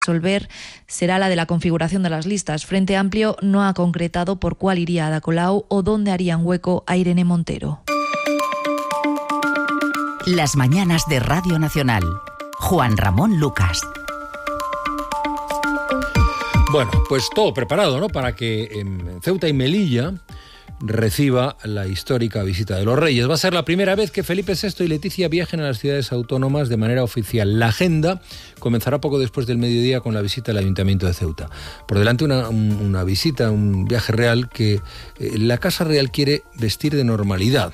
resolver será la de la configuración de las listas. Frente Amplio no ha concretado por cuál iría Ada Colau o dónde harían hueco a Irene Montero. Las mañanas de Radio Nacional. Juan Ramón Lucas. Bueno, pues todo preparado, ¿no?, para que en Ceuta y Melilla reciba la histórica visita de los Reyes. Va a ser la primera vez que Felipe VI y Leticia viajen a las ciudades autónomas de manera oficial. La agenda comenzará poco después del mediodía con la visita al Ayuntamiento de Ceuta. Por delante una visita, un viaje real que la Casa Real quiere vestir de normalidad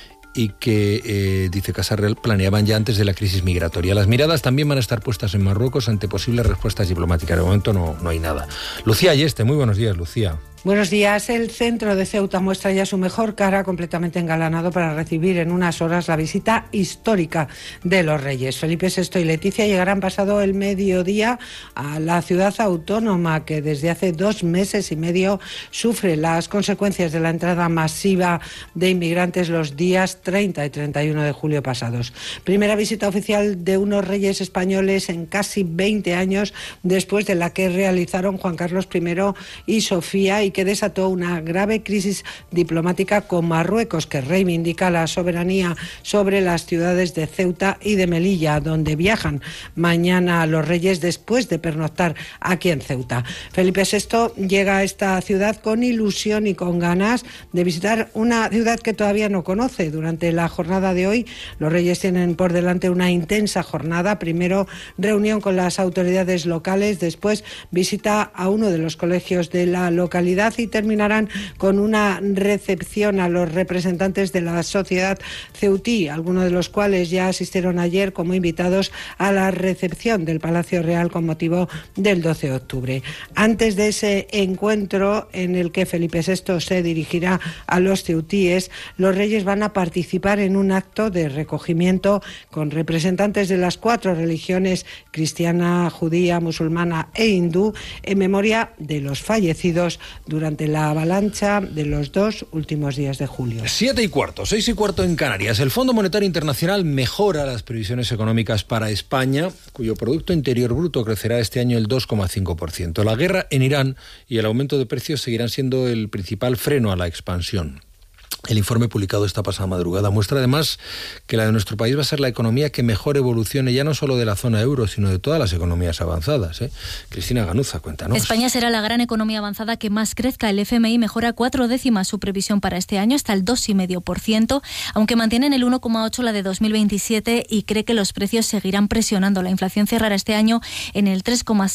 y que, dice Casa Real, planeaban ya antes de la crisis migratoria. Las miradas también van a estar puestas en Marruecos ante posibles respuestas diplomáticas. De momento no hay nada. Lucía Ayeste, muy buenos días, Lucía. Buenos días. El centro de Ceuta muestra ya su mejor cara, completamente engalanado para recibir en unas horas la visita histórica de los Reyes. Felipe VI y Leticia llegarán pasado el mediodía a la ciudad autónoma que desde hace 2 meses y medio sufre las consecuencias de la entrada masiva de inmigrantes los días 30 y 31 de julio pasados. Primera visita oficial de unos Reyes españoles en casi 20 años, después de la que realizaron Juan Carlos I y Sofía, y que desató una grave crisis diplomática con Marruecos, que reivindica la soberanía sobre las ciudades de Ceuta y de Melilla, donde viajan mañana los Reyes después de pernoctar aquí en Ceuta. Felipe VI llega a esta ciudad con ilusión y con ganas de visitar una ciudad que todavía no conoce. Durante la jornada de hoy, los Reyes tienen por delante una intensa jornada. Primero, reunión con las autoridades locales, después visita a uno de los colegios de la localidad y terminarán con una recepción a los representantes de la sociedad ceutí, algunos de los cuales ya asistieron ayer como invitados a la recepción del Palacio Real con motivo del 12 de octubre. Antes de ese encuentro en el que Felipe VI se dirigirá a los ceutíes, los Reyes van a participar en un acto de recogimiento con representantes de las 4 religiones, cristiana, judía, musulmana e hindú, en memoria de los fallecidos durante la avalancha de los 2 últimos días de julio. 7:15, 6:15 en Canarias. El Fondo Monetario Internacional mejora las previsiones económicas para España, cuyo Producto Interior Bruto crecerá este año el 2,5%. La guerra en Irán y el aumento de precios seguirán siendo el principal freno a la expansión. El informe publicado esta pasada madrugada muestra además que la de nuestro país va a ser la economía que mejor evolucione, ya no solo de la zona euro, sino de todas las economías avanzadas. Cristina Ganuza, cuéntanos. España será la gran economía avanzada que más crezca. El FMI mejora 4 décimas su previsión para este año, hasta el 2,5%, aunque mantiene en el 1,8% la de 2027 y cree que los precios seguirán presionando. La inflación cerrará este año en el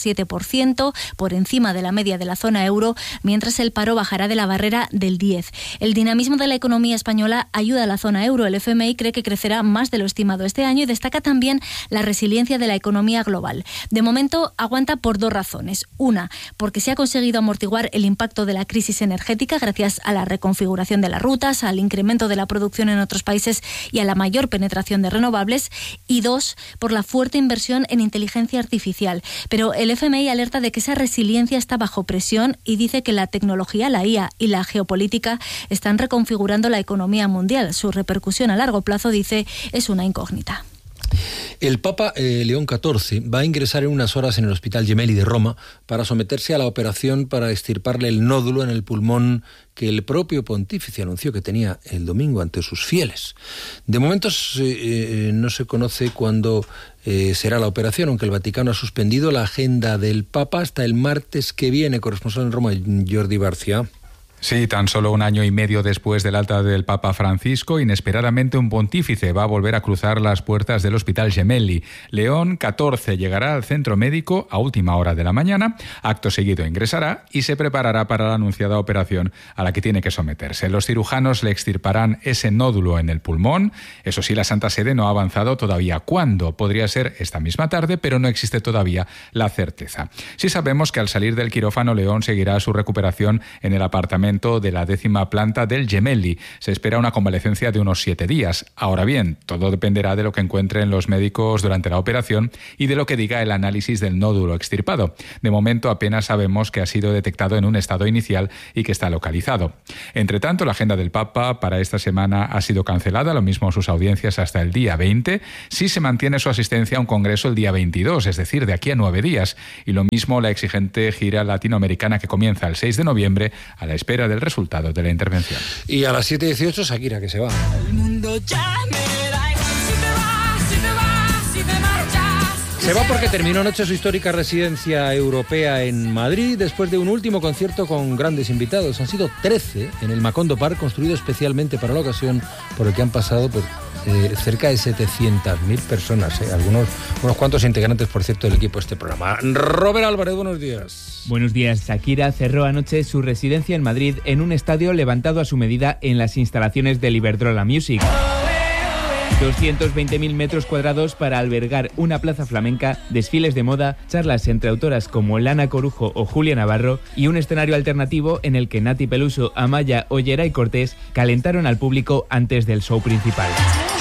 3,7%, por encima de la media de la zona euro, mientras el paro bajará de la barrera del 10%. El dinamismo de la economía española ayuda a la zona euro. El FMI cree que crecerá más de lo estimado este año y destaca también la resiliencia de la economía global. De momento aguanta por 2 razones. Una, porque se ha conseguido amortiguar el impacto de la crisis energética gracias a la reconfiguración de las rutas, al incremento de la producción en otros países y a la mayor penetración de renovables. Y 2, por la fuerte inversión en inteligencia artificial. Pero el FMI alerta de que esa resiliencia está bajo presión y dice que la tecnología, la IA y la geopolítica están reconfigurando la economía mundial. Su repercusión a largo plazo, dice, es una incógnita. El Papa León XIV va a ingresar en unas horas en el Hospital Gemelli de Roma para someterse a la operación para extirparle el nódulo en el pulmón que el propio pontífice anunció que tenía el domingo ante sus fieles. De momento no se conoce cuándo será la operación, aunque el Vaticano ha suspendido la agenda del Papa hasta el martes que viene. Corresponsal en Roma, Jordi Barcia. Sí, tan solo 1 año y medio después del alta del Papa Francisco, inesperadamente un pontífice va a volver a cruzar las puertas del Hospital Gemelli. León XIV llegará al centro médico a última hora de la mañana, acto seguido ingresará y se preparará para la anunciada operación a la que tiene que someterse. Los cirujanos le extirparán ese nódulo en el pulmón. Eso sí, la Santa Sede no ha avanzado todavía cuándo. Podría ser esta misma tarde, pero no existe todavía la certeza. Sí sabemos que al salir del quirófano, León seguirá su recuperación en el apartamento momento de la 10ª planta del Gemelli. Se espera una convalecencia de unos 7 días. Ahora bien, todo dependerá de lo que encuentren los médicos durante la operación y de lo que diga el análisis del nódulo extirpado. De momento apenas sabemos que ha sido detectado en un estado inicial y que está localizado. Entre tanto, la agenda del Papa para esta semana ha sido cancelada, lo mismo sus audiencias hasta el día 20, si se mantiene su asistencia a un congreso el día 22, es decir, de aquí a 9 días, y lo mismo la exigente gira latinoamericana que comienza el 6 de noviembre a la espera del resultado de la intervención. Y a las 7:18 Shakira, que se va. El mundo ya me da igual si te vas, si te vas, si te marchas. Se va porque terminó anoche su histórica residencia europea en Madrid después de un último concierto con grandes invitados. Han sido 13 en el Macondo Park, construido especialmente para la ocasión, por el que han pasado cerca de 700.000 personas. Unos cuantos integrantes, por cierto, del equipo de este programa. Robert Álvarez, buenos días. Buenos días. Shakira cerró anoche su residencia en Madrid en un estadio levantado a su medida en las instalaciones del Iberdrola Music. 220.000 metros cuadrados para albergar una plaza flamenca, desfiles de moda, charlas entre autoras como Lana Corujo o Julia Navarro y un escenario alternativo en el que Nati Peluso, Amaya, Ollera y Cortés calentaron al público antes del show principal.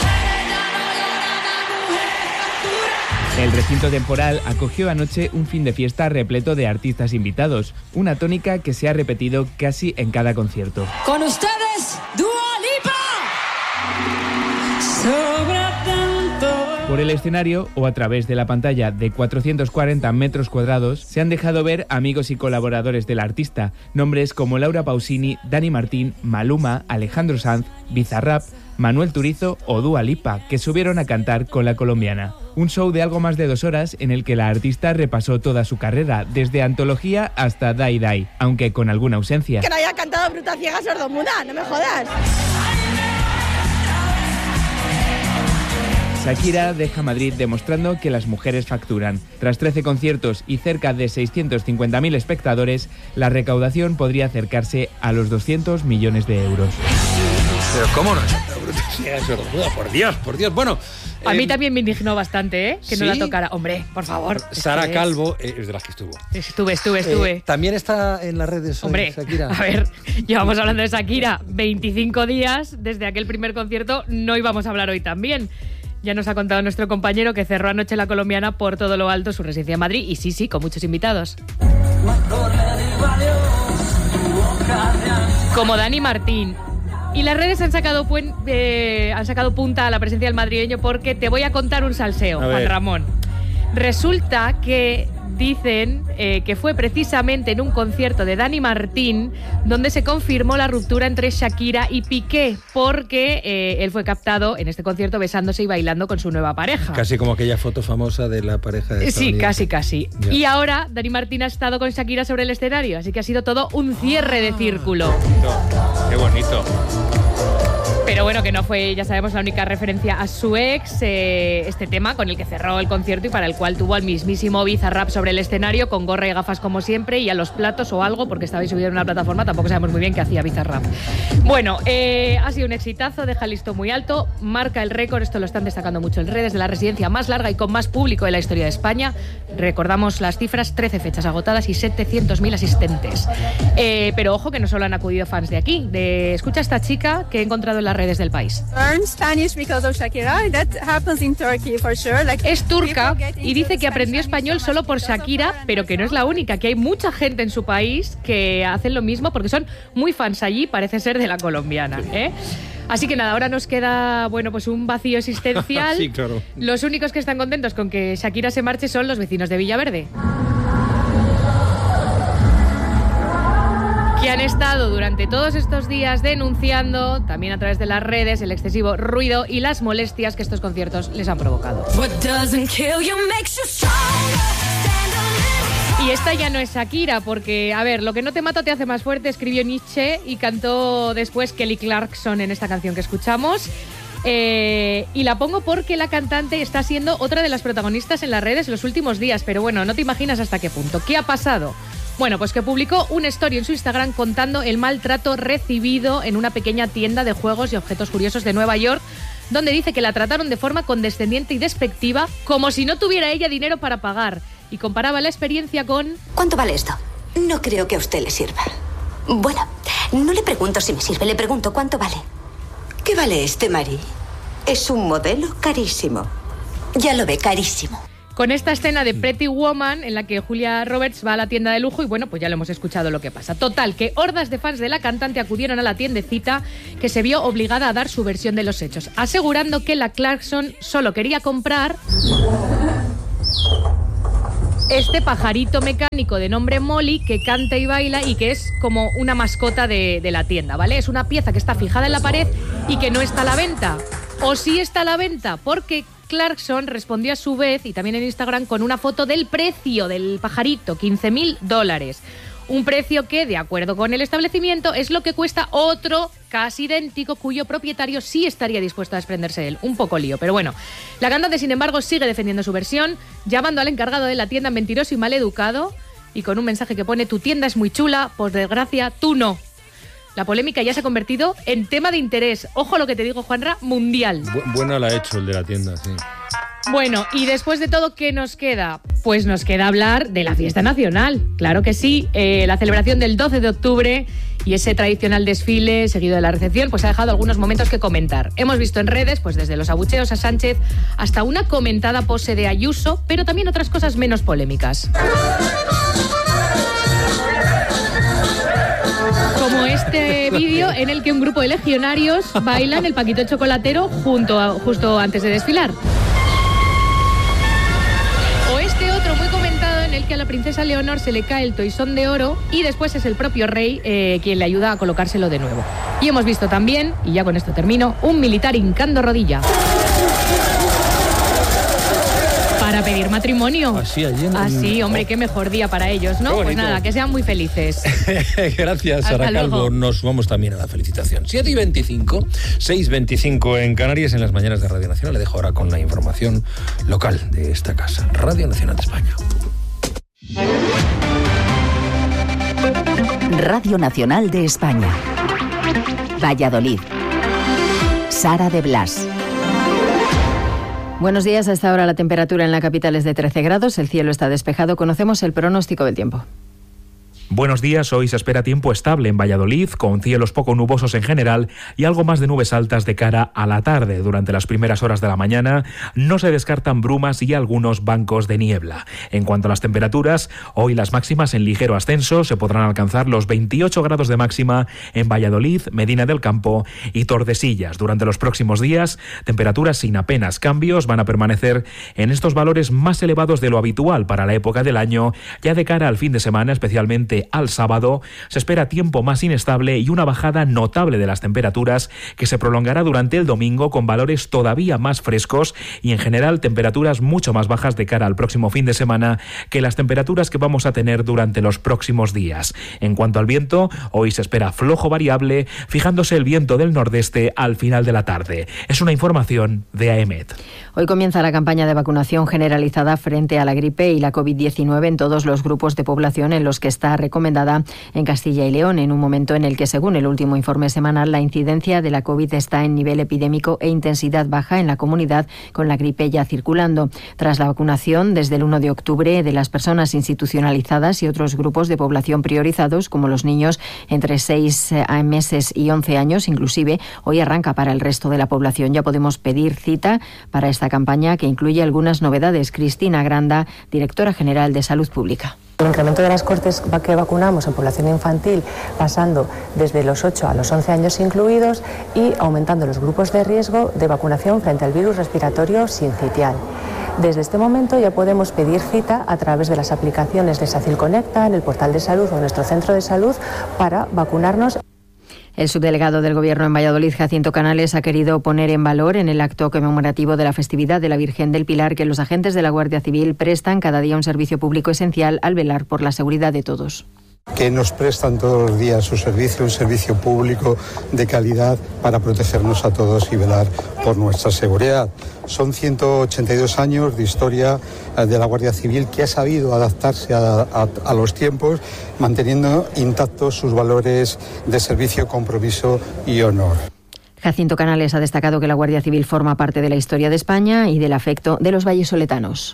El recinto temporal acogió anoche un fin de fiesta repleto de artistas invitados, una tónica que se ha repetido casi en cada concierto. Con ustedes, Dua Lipa. Sobra tanto. Por el escenario o a través de la pantalla de 440 metros cuadrados se han dejado ver amigos y colaboradores del artista, nombres como Laura Pausini, Dani Martín, Maluma, Alejandro Sanz, Bizarrap, Manuel Turizo o Dua Lipa, que subieron a cantar con la colombiana. Un show de algo más de 2 horas en el que la artista repasó toda su carrera, desde Antología hasta Die Die, aunque con alguna ausencia. Que no haya cantado Bruta Ciega Sordomuda, no me jodas. Shakira deja Madrid demostrando que las mujeres facturan. Tras 13 conciertos y cerca de 650.000 espectadores, la recaudación podría acercarse a los 200 millones de euros. Pero ¿cómo no? Por Dios, por Dios. Bueno, a mí también me indignó bastante, ¿eh? Que ¿sí? no la tocara. Hombre, por favor. Sara Calvo es de las que estuvo. Estuve. También está en las redes hoy, hombre, Shakira. A ver, llevamos hablando de Shakira 25 días desde aquel primer concierto. No íbamos a hablar hoy también. Ya nos ha contado nuestro compañero que cerró anoche la colombiana por todo lo alto su residencia en Madrid. Y sí, con muchos invitados. Como Dani Martín. Y las redes han sacado punta a la presencia del madrileño porque te voy a contar un salseo, Juan Ramón. Resulta que dicen que fue precisamente en un concierto de Dani Martín donde se confirmó la ruptura entre Shakira y Piqué, porque él fue captado en este concierto besándose y bailando con su nueva pareja. Casi como aquella foto famosa de la pareja de Sí, casi. Ya. Y ahora Dani Martín ha estado con Shakira sobre el escenario, así que ha sido todo un cierre de círculo. Qué bonito. Pero bueno, que no fue, ya sabemos, la única referencia a su ex, este tema con el que cerró el concierto y para el cual tuvo al mismísimo Bizarrap sobre el escenario con gorra y gafas como siempre y a los platos o algo, porque estaba subido en una plataforma, tampoco sabemos muy bien qué hacía Bizarrap. Bueno, ha sido un exitazo, deja el listón muy alto, marca el récord, esto lo están destacando mucho en redes, de la residencia más larga y con más público de la historia de España. Recordamos las cifras, 13 fechas agotadas y 700.000 asistentes. Pero ojo que no solo han acudido fans de aquí, escucha a esta chica que he encontrado en las redes del país. Es turca y dice que aprendió español solo por Shakira, pero que no es la única, que hay mucha gente en su país que hacen lo mismo porque son muy fans allí, parece ser de la colombiana, ¿eh? Así que nada, ahora nos queda, pues un vacío existencial. Sí, claro. Los únicos que están contentos con que Shakira se marche son los vecinos de Villaverde, que han estado durante todos estos días denunciando, también a través de las redes, el excesivo ruido y las molestias que estos conciertos les han provocado. Y esta ya no es Shakira, porque, lo que no te mata te hace más fuerte, escribió Nietzsche y cantó después Kelly Clarkson en esta canción que escuchamos. Y la pongo porque la cantante está siendo otra de las protagonistas en las redes los últimos días, pero bueno, no te imaginas hasta qué punto. ¿Qué ha pasado? Bueno, pues que publicó una story en su Instagram contando el maltrato recibido en una pequeña tienda de juegos y objetos curiosos de Nueva York, donde dice que la trataron de forma condescendiente y despectiva, como si no tuviera ella dinero para pagar, y comparaba la experiencia con... ¿Cuánto vale esto? No creo que a usted le sirva. Bueno, No le pregunto si me sirve, le pregunto cuánto vale. ¿Qué vale este, Mari? Es un modelo carísimo. Ya lo ve, carísimo. Con esta escena de Pretty Woman en la que Julia Roberts va a la tienda de lujo y bueno, pues ya lo hemos escuchado lo que pasa. Total, que hordas de fans de la cantante acudieron a la tiendecita que se vio obligada a dar su versión de los hechos, asegurando que la Clarkson solo quería comprar este pajarito mecánico de nombre Molly que canta y baila y que es como una mascota de la tienda, ¿vale? Es una pieza que está fijada en la pared y que no está a la venta. O sí está a la venta, porque Clarkson respondió a su vez, y también en Instagram, con una foto del precio del pajarito, $15.000. Un precio que, de acuerdo con el establecimiento, es lo que cuesta otro casi idéntico cuyo propietario sí estaría dispuesto a desprenderse de él. Un poco lío, pero bueno. La cantante, sin embargo, sigue defendiendo su versión, llamando al encargado de la tienda mentiroso y maleducado, y con un mensaje que pone: tu tienda es muy chula, por desgracia, tú no. La polémica ya se ha convertido en tema de interés. Ojo a lo que te digo, Juanra, mundial. Buena la ha hecho el de la tienda, sí. Bueno, y después de todo, ¿qué nos queda? Pues nos queda hablar de la fiesta nacional. Claro que sí, la celebración del 12 de octubre y ese tradicional desfile seguido de la recepción, pues ha dejado algunos momentos que comentar. Hemos visto en redes, pues desde los abucheos a Sánchez hasta una comentada pose de Ayuso, pero también otras cosas menos polémicas. Como este vídeo en el que un grupo de legionarios bailan el Paquito Chocolatero justo antes de desfilar. O este otro muy comentado en el que a la princesa Leonor se le cae el toisón de oro y después es el propio rey quien le ayuda a colocárselo de nuevo. Y hemos visto también, y ya con esto termino, un militar hincando rodilla para pedir matrimonio. Así, hombre, qué mejor día para ellos, ¿no? Pues nada, que sean muy felices. Gracias, Sara Calvo. Nos vamos también a la felicitación. 7:25, 6:25 en Canarias, en las mañanas de Radio Nacional. Le dejo ahora con la información local de esta casa, Radio Nacional de España. Radio Nacional de España. Valladolid. Sara de Blas. Buenos días. A esta hora la temperatura en la capital es de 13 grados, el cielo está despejado. Conocemos el pronóstico del tiempo. Buenos días, hoy se espera tiempo estable en Valladolid, con cielos poco nubosos en general y algo más de nubes altas de cara a la tarde. Durante las primeras horas de la mañana no se descartan brumas y algunos bancos de niebla. En cuanto a las temperaturas, hoy las máximas en ligero ascenso, se podrán alcanzar los 28 grados de máxima en Valladolid, Medina del Campo y Tordesillas. Durante los próximos días, temperaturas sin apenas cambios van a permanecer en estos valores más elevados de lo habitual para la época del año. Ya de cara al fin de semana, especialmente al sábado, se espera tiempo más inestable y una bajada notable de las temperaturas que se prolongará durante el domingo con valores todavía más frescos y en general temperaturas mucho más bajas de cara al próximo fin de semana que las temperaturas que vamos a tener durante los próximos días. En cuanto al viento, hoy se espera flojo variable, fijándose el viento del nordeste al final de la tarde. Es una información de AEMET. Hoy comienza la campaña de vacunación generalizada frente a la gripe y la COVID-19 en todos los grupos de población en los que está recomendada en Castilla y León, en un momento en el que, según el último informe semanal, la incidencia de la COVID está en nivel epidémico e intensidad baja en la comunidad, con la gripe ya circulando. Tras la vacunación, desde el 1 de octubre, de las personas institucionalizadas y otros grupos de población priorizados, como los niños entre 6 meses y 11 años, inclusive, hoy arranca para el resto de la población. Ya podemos pedir cita para esta campaña, que incluye algunas novedades. Cristina Granda, directora general de Salud Pública. El incremento de las cohortes que vacunamos en población infantil, pasando desde los 8 a los 11 años incluidos, y aumentando los grupos de riesgo de vacunación frente al virus respiratorio sincitial. Desde este momento ya podemos pedir cita a través de las aplicaciones de SACIL Conecta, en el portal de salud o en nuestro centro de salud, para vacunarnos. El subdelegado del Gobierno en Valladolid, Jacinto Canales, ha querido poner en valor en el acto conmemorativo de la festividad de la Virgen del Pilar que los agentes de la Guardia Civil prestan cada día un servicio público esencial al velar por la seguridad de todos. Que nos prestan todos los días su servicio, un servicio público de calidad para protegernos a todos y velar por nuestra seguridad. Son 182 años de historia de la Guardia Civil, que ha sabido adaptarse a los tiempos, manteniendo intactos sus valores de servicio, compromiso y honor. Jacinto Canales ha destacado que la Guardia Civil forma parte de la historia de España y del afecto de los vallisoletanos.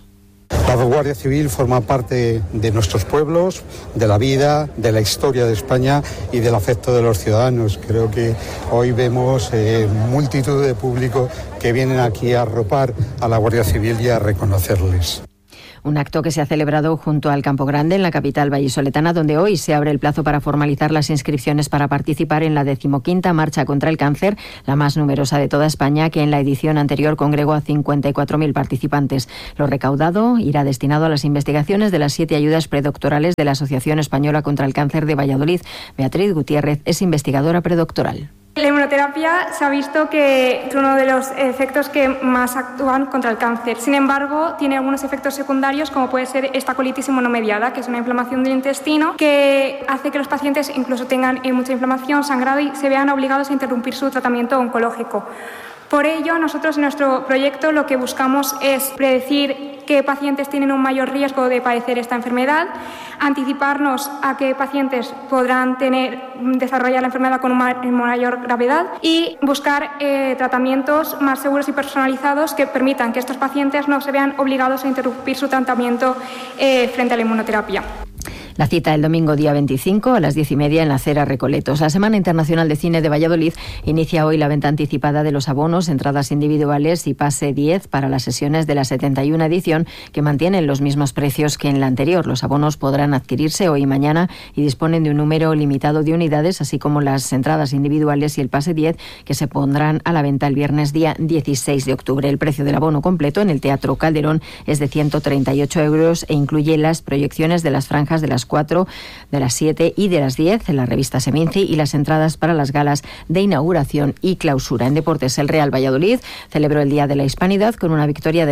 La Guardia Civil forma parte de nuestros pueblos, de la vida, de la historia de España y del afecto de los ciudadanos. Creo que hoy vemos multitud de público que vienen aquí a arropar a la Guardia Civil y a reconocerles. Un acto que se ha celebrado junto al Campo Grande, en la capital vallisoletana, donde hoy se abre el plazo para formalizar las inscripciones para participar en la 15ª Marcha contra el Cáncer, la más numerosa de toda España, que en la edición anterior congregó a 54.000 participantes. Lo recaudado irá destinado a las investigaciones de las 7 ayudas predoctorales de la Asociación Española contra el Cáncer de Valladolid. Beatriz Gutiérrez es investigadora predoctoral. La inmunoterapia se ha visto que es uno de los efectos que más actúan contra el cáncer. Sin embargo, tiene algunos efectos secundarios, como puede ser esta colitis inmunomediada, que es una inflamación del intestino que hace que los pacientes incluso tengan mucha inflamación, sangrado y se vean obligados a interrumpir su tratamiento oncológico. Por ello, nosotros en nuestro proyecto lo que buscamos es predecir qué pacientes tienen un mayor riesgo de padecer esta enfermedad, anticiparnos a qué pacientes podrán desarrollar la enfermedad con mayor gravedad y buscar tratamientos más seguros y personalizados que permitan que estos pacientes no se vean obligados a interrumpir su tratamiento frente a la inmunoterapia. La cita el domingo día 25 a las 10:30 en la Acera Recoletos. La Semana Internacional de Cine de Valladolid inicia hoy la venta anticipada de los abonos, entradas individuales y pase 10 para las sesiones de la 71 edición, que mantienen los mismos precios que en la anterior. Los abonos podrán adquirirse hoy y mañana y disponen de un número limitado de unidades, así como las entradas individuales y el pase 10, que se pondrán a la venta el viernes día 16 de octubre. El precio del abono completo en el Teatro Calderón es de 138 € e incluye las proyecciones de las franjas de las 4, de las 7 y de las 10 en la revista Seminci y las entradas para las galas de inauguración y clausura. En deportes, el Real Valladolid celebró el Día de la Hispanidad con una victoria de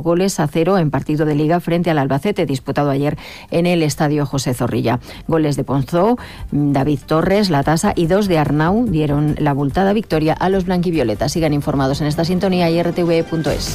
5-0 en partido de Liga frente al Albacete, disputado ayer en el Estadio José Zorrilla. Goles de Ponzó, David Torres, Latasa y 2 de Arnau dieron la abultada victoria a los blanquivioletas. Sigan informados en esta sintonía y rtv.es.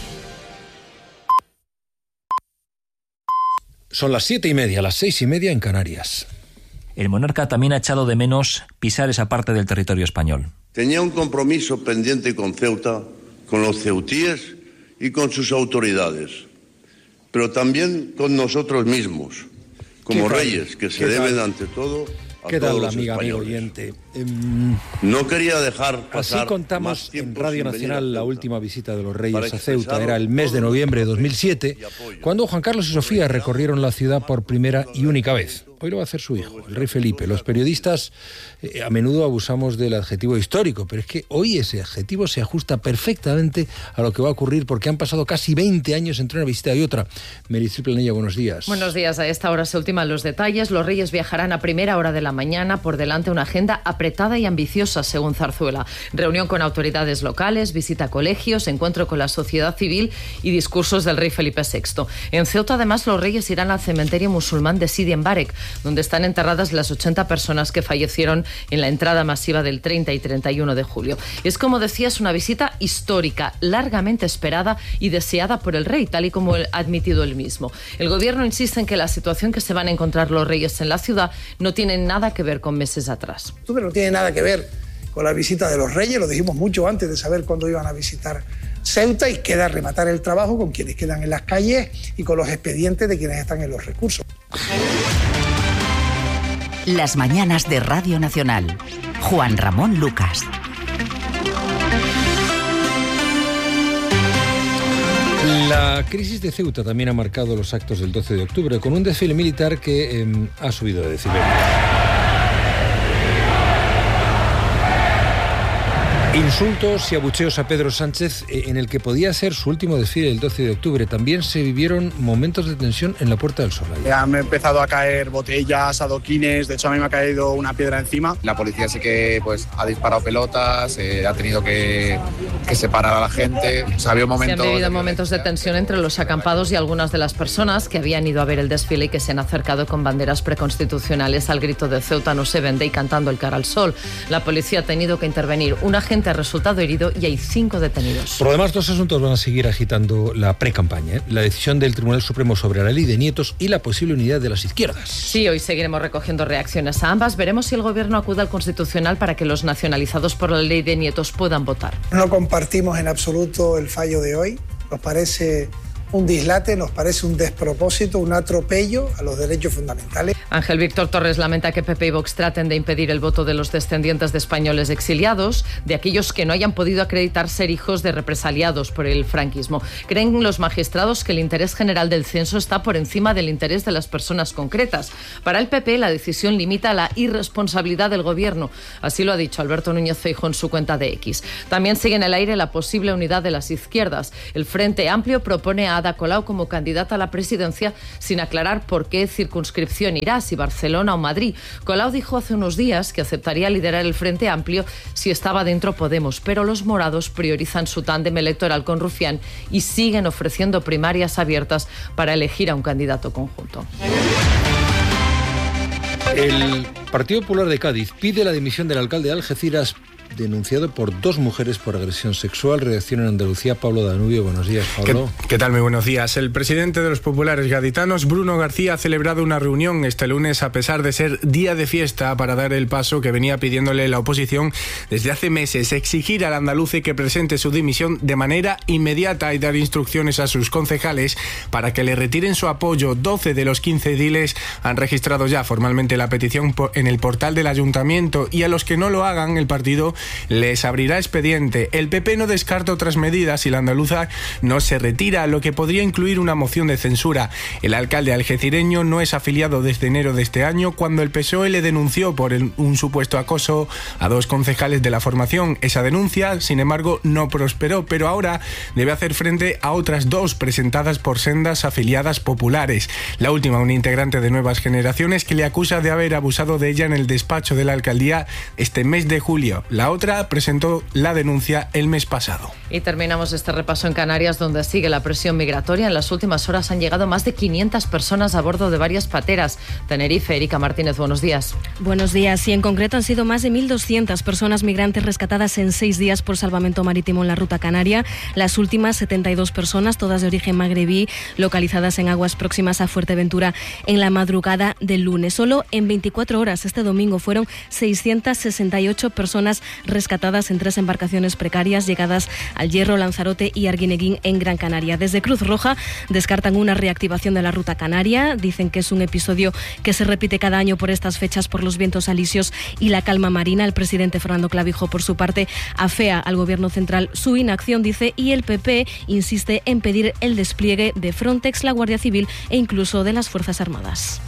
Son las 7:30, las 6:30 en Canarias. El monarca también ha echado de menos pisar esa parte del territorio español. Tenía un compromiso pendiente con Ceuta, con los ceutíes y con sus autoridades, pero también con nosotros mismos, como reyes, que se deben ante todo a todos los españoles. Amigo oyente. No quería dejar pasar. Así contamos en Radio Nacional la última visita de los Reyes a Ceuta. Era el mes de noviembre de 2007, cuando Juan Carlos y Sofía recorrieron la ciudad por primera y única vez. Hoy lo va a hacer su hijo, el rey Felipe. Los periodistas a menudo abusamos del adjetivo histórico, pero es que hoy ese adjetivo se ajusta perfectamente a lo que va a ocurrir, porque han pasado casi 20 años entre una visita y otra. Meritxell Planella, buenos días. Buenos días. A esta hora se ultiman los detalles. Los Reyes viajarán a primera hora de la mañana. Por delante una agenda apretada y ambiciosa, según Zarzuela. Reunión con autoridades locales, visita a colegios, encuentro con la sociedad civil y discursos del rey Felipe VI. En Ceuta, además, los Reyes irán al cementerio musulmán de Sidi Mbarek, donde están enterradas las 80 personas que fallecieron en la entrada masiva del 30 y 31 de julio. Es, como decías, una visita histórica, largamente esperada y deseada por el rey, tal y como ha admitido él mismo. El gobierno insiste en que la situación que se van a encontrar los Reyes en la ciudad no tiene nada que ver con meses atrás. No tiene nada que ver con la visita de los Reyes, lo dijimos mucho antes de saber cuándo iban a visitar Ceuta, y queda rematar el trabajo con quienes quedan en las calles y con los expedientes de quienes están en los recursos. Las mañanas de Radio Nacional. Juan Ramón Lucas. La crisis de Ceuta también ha marcado los actos del 12 de octubre, con un desfile militar que ha subido de decibelios. Insultos y abucheos a Pedro Sánchez en el que podía ser su último desfile el 12 de octubre. También se vivieron momentos de tensión en la Puerta del Sol. Han empezado a caer botellas, adoquines, de hecho a mí me ha caído una piedra encima. La policía sí que ha disparado pelotas, ha tenido que separar a la gente. O sea, había momentos... Se han vivido momentos de tensión entre los acampados y algunas de las personas que habían ido a ver el desfile y que se han acercado con banderas preconstitucionales al grito de Ceuta no se vende y cantando el cara al sol. La policía ha tenido que intervenir. Un agente ha resultado herido y hay 5 detenidos. Por lo demás, 2 asuntos van a seguir agitando la pre-campaña. La decisión del Tribunal Supremo sobre la ley de nietos y la posible unidad de las izquierdas. Sí, hoy seguiremos recogiendo reacciones a ambas. Veremos si el Gobierno acude al Constitucional para que los nacionalizados por la ley de nietos puedan votar. No compartimos en absoluto el fallo de hoy. Nos parece un dislate, nos parece un despropósito, un atropello a los derechos fundamentales. Ángel Víctor Torres lamenta que PP y Vox traten de impedir el voto de los descendientes de españoles exiliados, de aquellos que no hayan podido acreditar ser hijos de represaliados por el franquismo. Creen los magistrados que el interés general del censo está por encima del interés de las personas concretas. Para el PP, la decisión limita la irresponsabilidad del gobierno. Así lo ha dicho Alberto Núñez Feijóo en su cuenta de X. También sigue en el aire la posible unidad de las izquierdas. El Frente Amplio propone a Ada Colau como candidata a la presidencia sin aclarar por qué circunscripción irá, si Barcelona o Madrid. Colau dijo hace unos días que aceptaría liderar el Frente Amplio si estaba dentro Podemos, pero los morados priorizan su tándem electoral con Rufián y siguen ofreciendo primarias abiertas para elegir a un candidato conjunto. El Partido Popular de Cádiz pide la dimisión del alcalde de Algeciras, denunciado por 2 mujeres por agresión sexual. Redacción en Andalucía, Pablo Danubio. Buenos días, Pablo. ¿Qué tal? Muy buenos días. El presidente de los populares gaditanos, Bruno García, ha celebrado una reunión este lunes a pesar de ser día de fiesta para dar el paso que venía pidiéndole la oposición desde hace meses: exigir al andaluce que presente su dimisión de manera inmediata y dar instrucciones a sus concejales para que le retiren su apoyo. 12 de los 15 ediles han registrado ya formalmente la petición en el portal del ayuntamiento, y a los que no lo hagan, el partido les abrirá expediente. El PP no descarta otras medidas si la andaluza no se retira, lo que podría incluir una moción de censura. El alcalde algecireño no es afiliado desde enero de este año, cuando el PSOE le denunció por un supuesto acoso a 2 concejales de la formación. Esa denuncia, sin embargo, no prosperó, pero ahora debe hacer frente a otras 2 presentadas por sendas afiliadas populares. La última, un integrante de Nuevas Generaciones, que le acusa de haber abusado de ella en el despacho de la alcaldía este mes de julio. La otra presentó la denuncia el mes pasado. Y terminamos este repaso en Canarias, donde sigue la presión migratoria. En las últimas horas han llegado más de 500 personas a bordo de varias pateras. Tenerife, Erika Martínez, buenos días. Buenos días. Y en concreto han sido más de 1.200 personas migrantes rescatadas en 6 días por salvamento marítimo en la ruta canaria. Las últimas 72 personas, todas de origen magrebí, localizadas en aguas próximas a Fuerteventura en la madrugada del lunes. Solo en 24 horas este domingo fueron 668 personas rescatadas en 3 embarcaciones precarias llegadas al Hierro, Lanzarote y Arguineguín en Gran Canaria. Desde Cruz Roja descartan una reactivación de la ruta canaria. Dicen que es un episodio que se repite cada año por estas fechas por los vientos alisios y la calma marina. El presidente Fernando Clavijo, por su parte, afea al Gobierno central su inacción, dice, y el PP insiste en pedir el despliegue de Frontex, la Guardia Civil e incluso de las Fuerzas Armadas.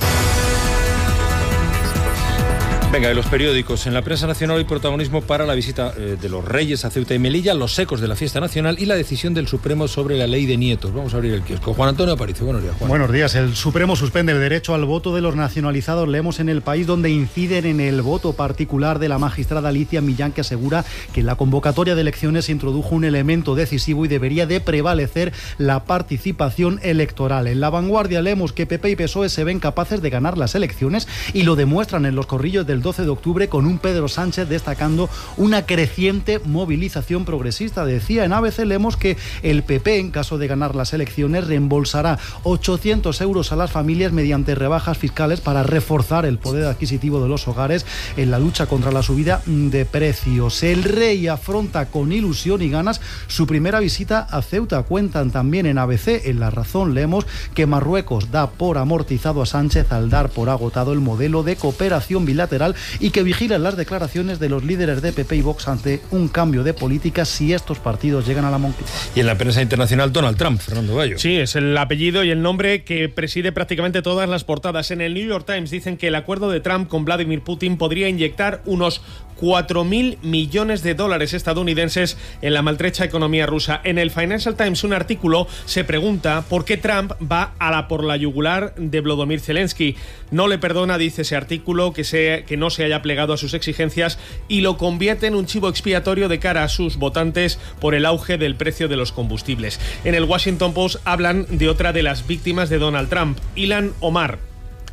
Venga, de los periódicos. En la prensa nacional hoy protagonismo para la visita de los Reyes a Ceuta y Melilla, los ecos de la fiesta nacional y la decisión del Supremo sobre la ley de nietos. Vamos a abrir el kiosco. Juan Antonio Aparicio, buenos días, Juan. Buenos días. El Supremo suspende el derecho al voto de los nacionalizados. Leemos en El País, donde inciden en el voto particular de la magistrada Alicia Millán, que asegura que en la convocatoria de elecciones se introdujo un elemento decisivo y debería de prevalecer la participación electoral. En La Vanguardia leemos que PP y PSOE se ven capaces de ganar las elecciones y lo demuestran en los corrillos del 12 de octubre con un Pedro Sánchez destacando una creciente movilización progresista. Decía en ABC leemos que el PP, en caso de ganar las elecciones, reembolsará 800 euros a las familias mediante rebajas fiscales para reforzar el poder adquisitivo de los hogares en la lucha contra la subida de precios. El Rey afronta con ilusión y ganas su primera visita a Ceuta. Cuentan también en ABC. En La Razón leemos que Marruecos da por amortizado a Sánchez al dar por agotado el modelo de cooperación bilateral y que vigilan las declaraciones de los líderes de PP y Vox ante un cambio de política si estos partidos llegan a la Moncloa. Y en la prensa internacional, Donald Trump, Fernando Bayo. Sí, es el apellido y el nombre que preside prácticamente todas las portadas. En el New York Times dicen que el acuerdo de Trump con Vladimir Putin podría inyectar unos 4.000 millones de dólares estadounidenses en la maltrecha economía rusa. En el Financial Times, un artículo se pregunta por qué Trump va a la por la yugular de Volodymyr Zelensky. No le perdona, dice ese artículo, que no se haya plegado a sus exigencias y lo convierte en un chivo expiatorio de cara a sus votantes por el auge del precio de los combustibles. En el Washington Post hablan de otra de las víctimas de Donald Trump, Ilhan Omar.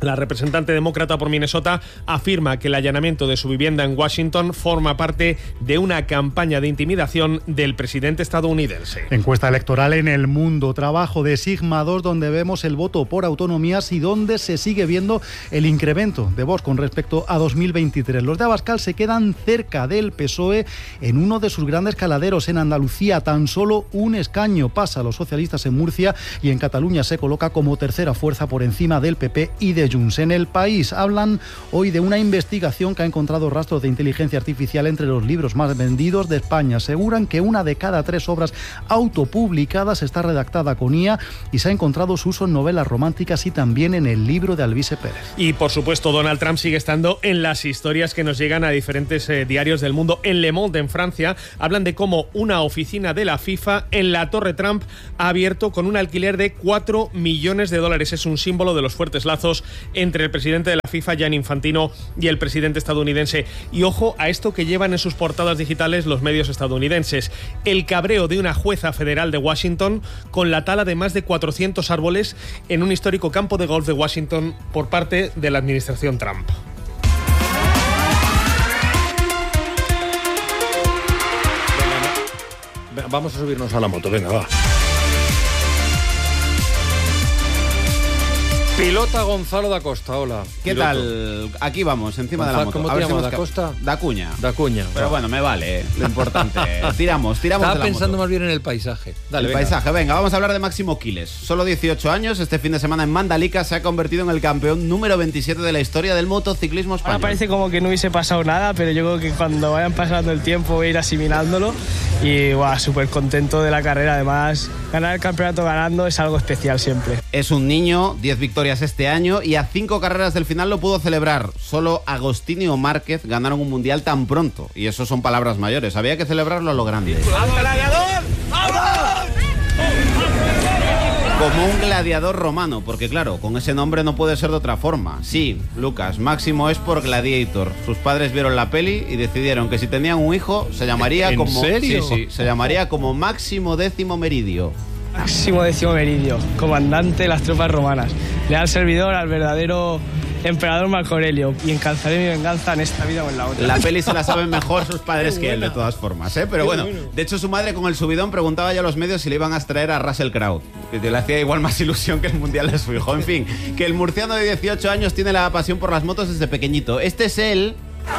La representante demócrata por Minnesota afirma que el allanamiento de su vivienda en Washington forma parte de una campaña de intimidación del presidente estadounidense. Encuesta electoral en El Mundo, trabajo de Sigma 2, donde vemos el voto por autonomías y donde se sigue viendo el incremento de Vox con respecto a 2023. Los de Abascal se quedan cerca del PSOE en uno de sus grandes caladeros. En Andalucía tan solo un escaño pasa a los socialistas en Murcia y en Cataluña se coloca como tercera fuerza por encima del PP y de Junts. En El País hablan hoy de una investigación que ha encontrado rastros de inteligencia artificial entre los libros más vendidos de España. Aseguran que 1 de cada 3 obras autopublicadas está redactada con IA y se ha encontrado su uso en novelas románticas y también en el libro de Alvise Pérez. Y por supuesto Donald Trump sigue estando en las historias que nos llegan a diferentes diarios del mundo. En Le Monde, en Francia, hablan de cómo una oficina de la FIFA en la Torre Trump ha abierto con un alquiler de $4 millones. Es un símbolo de los fuertes lazos entre el presidente de la FIFA, Gianni Infantino, y el presidente estadounidense. Y ojo a esto que llevan en sus portadas digitales los medios estadounidenses: el cabreo de una jueza federal de Washington con la tala de más de 400 árboles en un histórico campo de golf de Washington por parte de la administración Trump. Vamos a subirnos a la moto, venga, va. Pilota Gonzalo da Costa, hola. ¿Qué Piloto. tal? Aquí vamos, encima de la moto. ¿Cómo te llamas, da Costa? Da Cuña. Da Cuña. Pero bueno, me vale, lo importante. Tiramos Estaba de la pensando moto. más bien en el paisaje. Dale, El venga. paisaje, venga, vamos a hablar de Máximo Quiles. Solo 18 años, este fin de semana en Mandalica se ha convertido en el campeón número 27 de la historia del motociclismo español. Ahora parece como que no hubiese pasado nada, pero yo creo que cuando vayan pasando el tiempo voy a ir asimilándolo y súper contento de la carrera. Además, ganar el campeonato ganando es algo especial siempre. Es un niño, 10 victorias este año y a 5 carreras del final lo pudo celebrar. Solo Agostini o Márquez ganaron un mundial tan pronto y eso son palabras mayores. Había que celebrarlo a lo grande. Como un gladiador romano, porque claro, con ese nombre no puede ser de otra forma. Sí, Lucas, Máximo es por Gladiator. Sus padres vieron la peli y decidieron que si tenían un hijo se llamaría ¿En como... serio? Sí, se llamaría como Máximo Décimo Meridio. Máximo Décimo Meridio, comandante de las tropas romanas, leal servidor al verdadero emperador Marco Aurelio, y alcanzaré mi venganza en esta vida o en la otra. La peli se la saben mejor sus padres que él, de todas formas, ¿eh? Pero bueno, de hecho su madre con el subidón preguntaba ya a los medios si le iban a extraer a Russell Crowe, que le hacía igual más ilusión que el mundial de su hijo. En fin, que el murciano de 18 años tiene la pasión por las motos desde pequeñito. Este es él...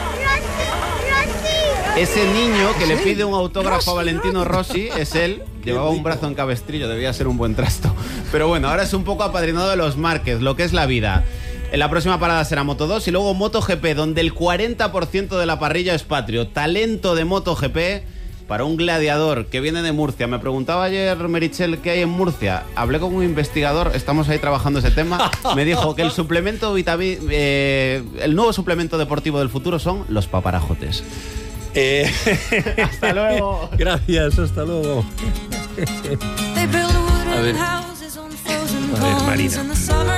Ese niño que le pide un autógrafo a Valentino Rossi es él. Llevaba un brazo en cabestrillo, debía ser un buen trasto. Pero bueno, ahora es un poco apadrinado de los Márquez, lo que es la vida. En la próxima parada será Moto 2 y luego MotoGP, donde el 40% de la parrilla es patrio. Talento de MotoGP para un gladiador que viene de Murcia. Me preguntaba ayer Merichel qué hay en Murcia. Hablé con un investigador, estamos ahí trabajando ese tema. Me dijo que el suplemento el nuevo suplemento deportivo del futuro son los paparajotes. Hasta luego. Gracias, hasta luego. A ver, Marina.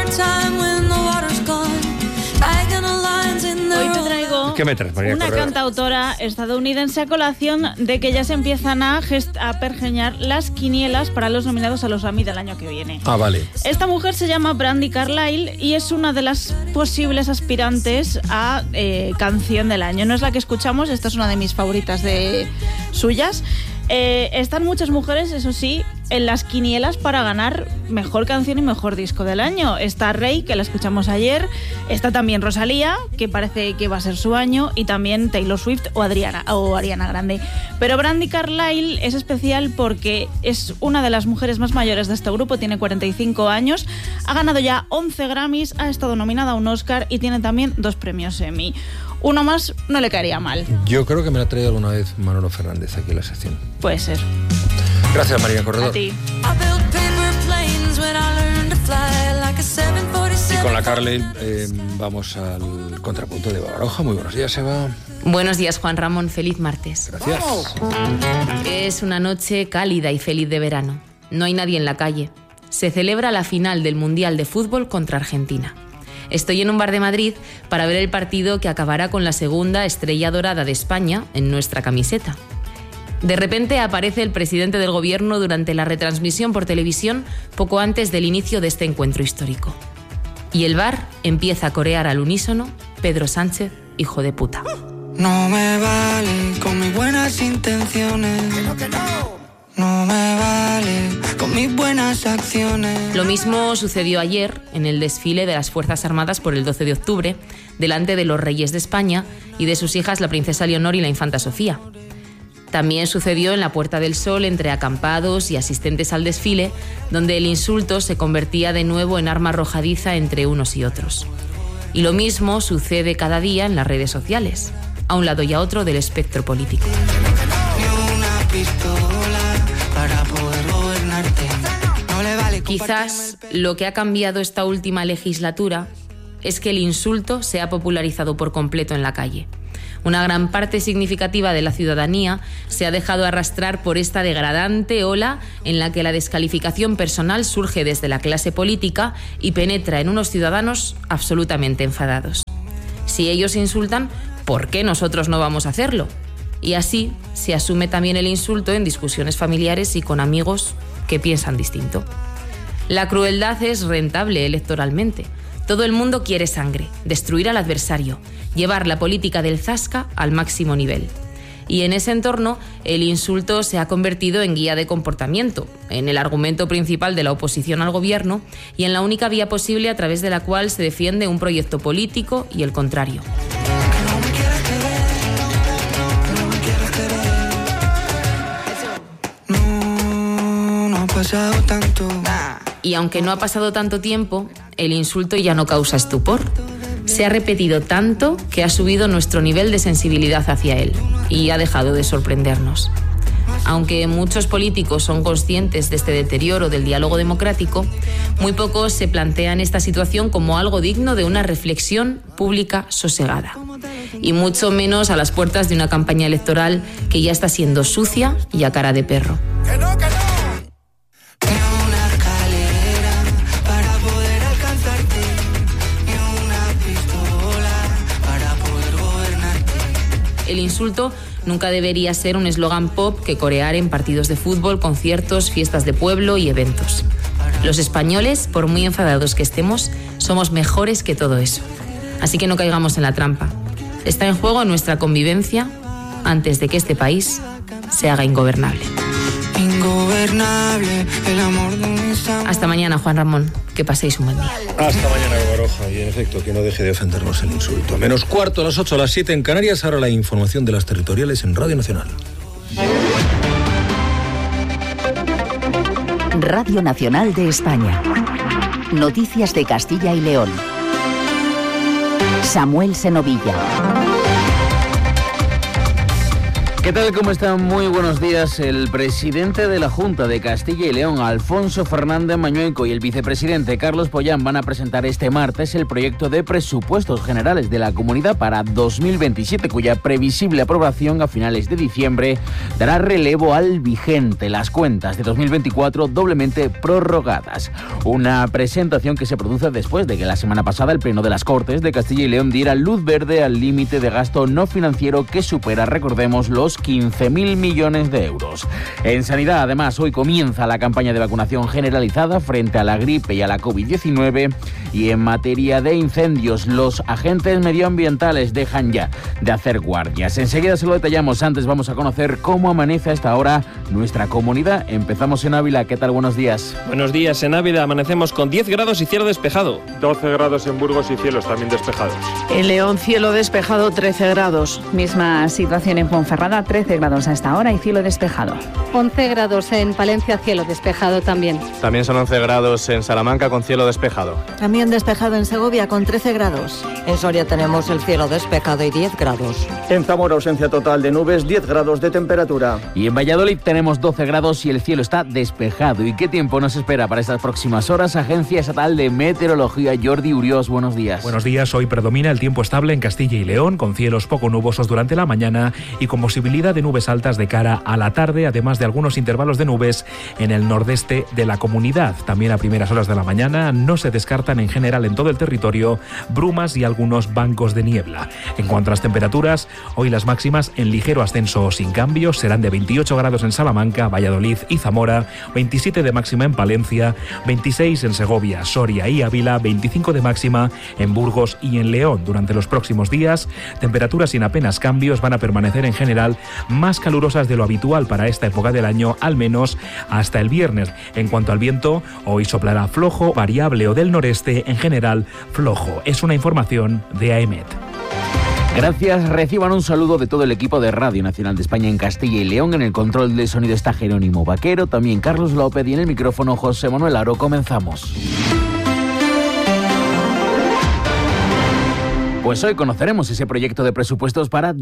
Hoy te traigo ¿Qué me traes, María una Correa? cantautora estadounidense a colación de que ya se empiezan a pergeñar las quinielas para los nominados a los Grammy del año que viene. Ah, vale. Esta mujer se llama Brandi Carlile y es una de las posibles aspirantes a canción del año. No es la que escuchamos, esta es una de mis favoritas de suyas. Están muchas mujeres, eso sí, en las quinielas para ganar mejor canción y mejor disco del año. Está Rey, que la escuchamos ayer. Está también Rosalía, que parece que va a ser su año. Y también Taylor Swift o Ariana Grande. Pero Brandi Carlile es especial porque es una de las mujeres más mayores de este grupo. Tiene 45 años. Ha ganado ya 11 Grammys. Ha estado nominada a un Oscar y tiene también 2 premios Emmy. Uno más no le caería mal. Yo creo que me la ha traído alguna vez Manolo Fernández aquí en la sección. Puede ser. Gracias, María Corredor. A ti. Y con la Carlile vamos al contrapunto de Eva Baroja. Muy buenos días, Eva. Buenos días, Juan Ramón. Feliz martes. Gracias. Es una noche cálida y feliz de verano. No hay nadie en la calle. Se celebra la final del Mundial de Fútbol contra Argentina. Estoy en un bar de Madrid para ver el partido que acabará con la segunda estrella dorada de España en nuestra camiseta. De repente aparece el presidente del gobierno durante la retransmisión por televisión poco antes del inicio de este encuentro histórico. Y el bar empieza a corear al unísono Pedro Sánchez, hijo de puta. No me vale con mis buenas intenciones. No me vale con mis buenas acciones. Lo mismo sucedió ayer en el desfile de las Fuerzas Armadas por el 12 de octubre, delante de los reyes de España y de sus hijas la princesa Leonor y la infanta Sofía. También sucedió en la Puerta del Sol entre acampados y asistentes al desfile, donde el insulto se convertía de nuevo en arma arrojadiza entre unos y otros. Y lo mismo sucede cada día en las redes sociales, a un lado y a otro del espectro político. Quizás lo que ha cambiado esta última legislatura es que el insulto se ha popularizado por completo en la calle. Una gran parte significativa de la ciudadanía se ha dejado arrastrar por esta degradante ola en la que la descalificación personal surge desde la clase política y penetra en unos ciudadanos absolutamente enfadados. Si ellos insultan, ¿por qué nosotros no vamos a hacerlo? Y así se asume también el insulto en discusiones familiares y con amigos que piensan distinto. La crueldad es rentable electoralmente. Todo el mundo quiere sangre, destruir al adversario, llevar la política del zasca al máximo nivel. Y en ese entorno, el insulto se ha convertido en guía de comportamiento, en el argumento principal de la oposición al gobierno y en la única vía posible a través de la cual se defiende un proyecto político y el contrario. No ha pasado tanto. Y aunque no ha pasado tanto tiempo, el insulto ya no causa estupor. Se ha repetido tanto que ha subido nuestro nivel de sensibilidad hacia él y ha dejado de sorprendernos. Aunque muchos políticos son conscientes de este deterioro del diálogo democrático, muy pocos se plantean esta situación como algo digno de una reflexión pública sosegada. Y mucho menos a las puertas de una campaña electoral que ya está siendo sucia y a cara de perro. El insulto nunca debería ser un eslogan pop que corear en partidos de fútbol, conciertos, fiestas de pueblo y eventos. Los españoles, por muy enfadados que estemos, somos mejores que todo eso. Así que no caigamos en la trampa. Está en juego nuestra convivencia antes de que este país se haga ingobernable. Ingobernable, el amor de mis amores. Hasta mañana, Juan Ramón. Que paséis un buen día. Hasta mañana, Baroja. Y en efecto, que no deje de ofendernos el insulto. Menos cuarto, a las 8, a las 7 en Canarias. Ahora la información de las territoriales en Radio Nacional. Radio Nacional de España. Noticias de Castilla y León. Samuel Senovilla. ¿Qué tal? ¿Cómo están? Muy buenos días. El presidente de la Junta de Castilla y León, Alfonso Fernández Mañueco, y el vicepresidente Carlos Pollán van a presentar este martes el proyecto de presupuestos generales de la comunidad para 2027, cuya previsible aprobación a finales de diciembre dará relevo al vigente, las cuentas de 2024 doblemente prorrogadas. Una presentación que se produce después de que la semana pasada el Pleno de las Cortes de Castilla y León diera luz verde al límite de gasto no financiero que supera, recordemos, los 15.000 millones de euros. En sanidad, además, hoy comienza la campaña de vacunación generalizada frente a la gripe y a la COVID-19, y en materia de incendios, los agentes medioambientales dejan ya de hacer guardias. Enseguida se lo detallamos. Antes vamos a conocer cómo amanece a esta hora nuestra comunidad. Empezamos en Ávila. ¿Qué tal? Buenos días. Buenos días. En Ávila amanecemos con 10 grados y cielo despejado. 12 grados en Burgos y cielos también despejados. En León, cielo despejado, 13 grados. Misma situación en Ponferrada, 13 grados a esta hora y cielo despejado. 11 grados en Palencia, cielo despejado también. También son 11 grados en Salamanca con cielo despejado. También despejado en Segovia con 13 grados. En Soria tenemos el cielo despejado y 10 grados. En Zamora, ausencia total de nubes, 10 grados de temperatura. Y en Valladolid tenemos 12 grados y el cielo está despejado. ¿Y qué tiempo nos espera para estas próximas horas? Agencia Estatal de Meteorología, Jordi Uriós, buenos días. Buenos días. Hoy predomina el tiempo estable en Castilla y León, con cielos poco nubosos durante la mañana y con posibilidad posibilidad de nubes altas de cara a la tarde, además de algunos intervalos de nubes en el nordeste de la comunidad. También a primeras horas de la mañana no se descartan en general en todo el territorio brumas y algunos bancos de niebla. En cuanto a las temperaturas, hoy las máximas en ligero ascenso o sin cambios serán de 28 grados en Salamanca, Valladolid y Zamora, 27 de máxima en Palencia, 26 en Segovia, Soria y Ávila, 25 de máxima en Burgos y en León. Durante los próximos días, temperaturas sin apenas cambios van a permanecer en general más calurosas de lo habitual para esta época del año, al menos hasta el viernes. En cuanto al viento, hoy soplará flojo, variable o del noreste, en general flojo. Es una información de AEMET. Gracias, reciban un saludo de todo el equipo de Radio Nacional de España en Castilla y León. En el control de sonido está Jerónimo Vaquero, también Carlos López y en el micrófono José Manuel Aro. Comenzamos. Pues hoy conoceremos ese proyecto de presupuestos para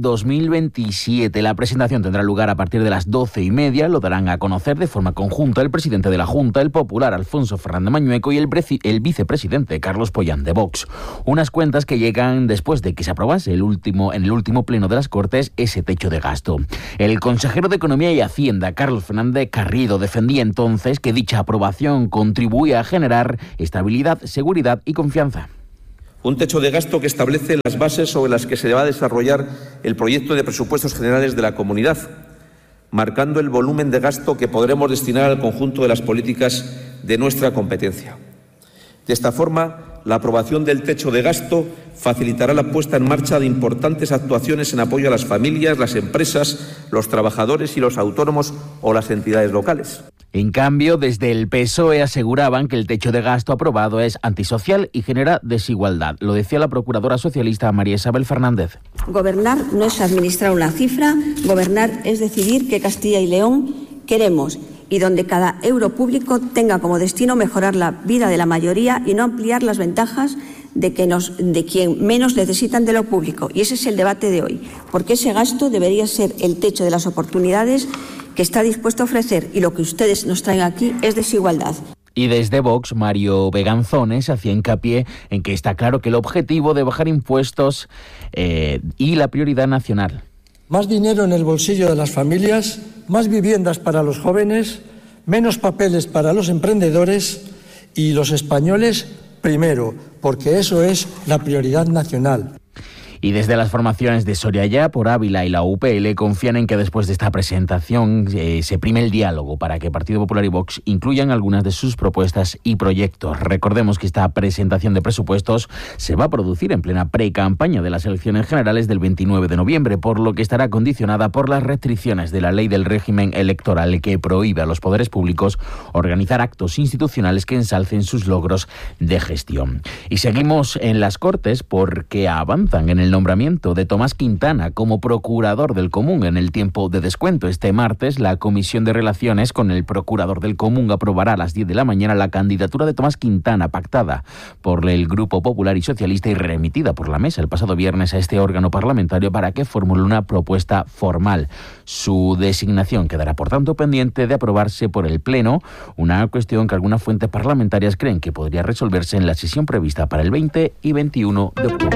2027. La presentación tendrá lugar a partir de las 12:30. Lo darán a conocer de forma conjunta el presidente de la Junta, el popular Alfonso Fernández Mañueco, y el vicepresidente Carlos Pollán de Vox. Unas cuentas que llegan después de que se aprobase en el último pleno de las Cortes ese techo de gasto. El consejero de Economía y Hacienda, Carlos Fernández Carrido, defendía entonces que dicha aprobación contribuía a generar estabilidad, seguridad y confianza. Un techo de gasto que establece las bases sobre las que se va a desarrollar el proyecto de presupuestos generales de la comunidad, marcando el volumen de gasto que podremos destinar al conjunto de las políticas de nuestra competencia. De esta forma, la aprobación del techo de gasto facilitará la puesta en marcha de importantes actuaciones en apoyo a las familias, las empresas, los trabajadores y los autónomos o las entidades locales. En cambio, desde el PSOE aseguraban que el techo de gasto aprobado es antisocial y genera desigualdad. Lo decía la procuradora socialista María Isabel Fernández. Gobernar no es administrar una cifra, gobernar es decidir qué Castilla y León queremos y donde cada euro público tenga como destino mejorar la vida de la mayoría y no ampliar las ventajas de quien menos necesitan de lo público. Y ese es el debate de hoy, porque ese gasto debería ser el techo de las oportunidades que está dispuesto a ofrecer, y lo que ustedes nos traen aquí es desigualdad. Y desde Vox, Mario Beganzones hacía hincapié en que está claro que el objetivo de bajar impuestos y la prioridad nacional. Más dinero en el bolsillo de las familias, más viviendas para los jóvenes, menos papeles para los emprendedores y los españoles primero, porque eso es la prioridad nacional. Y desde las formaciones de Soria Ya, por Ávila y la UPL confían en que después de esta presentación se prime el diálogo para que Partido Popular y Vox incluyan algunas de sus propuestas y proyectos. Recordemos que esta presentación de presupuestos se va a producir en plena pre-campaña de las elecciones generales del 29 de noviembre, por lo que estará condicionada por las restricciones de la ley del régimen electoral que prohíbe a los poderes públicos organizar actos institucionales que ensalcen sus logros de gestión. Y seguimos en las Cortes porque avanzan en el nombramiento de Tomás Quintana como procurador del Común en el tiempo de descuento. Este martes, la Comisión de Relaciones con el Procurador del Común aprobará a las 10 de la mañana la candidatura de Tomás Quintana, pactada por el Grupo Popular y Socialista y remitida por la Mesa el pasado viernes a este órgano parlamentario para que formule una propuesta formal. Su designación quedará, por tanto, pendiente de aprobarse por el Pleno, una cuestión que algunas fuentes parlamentarias creen que podría resolverse en la sesión prevista para el 20 y 21 de octubre.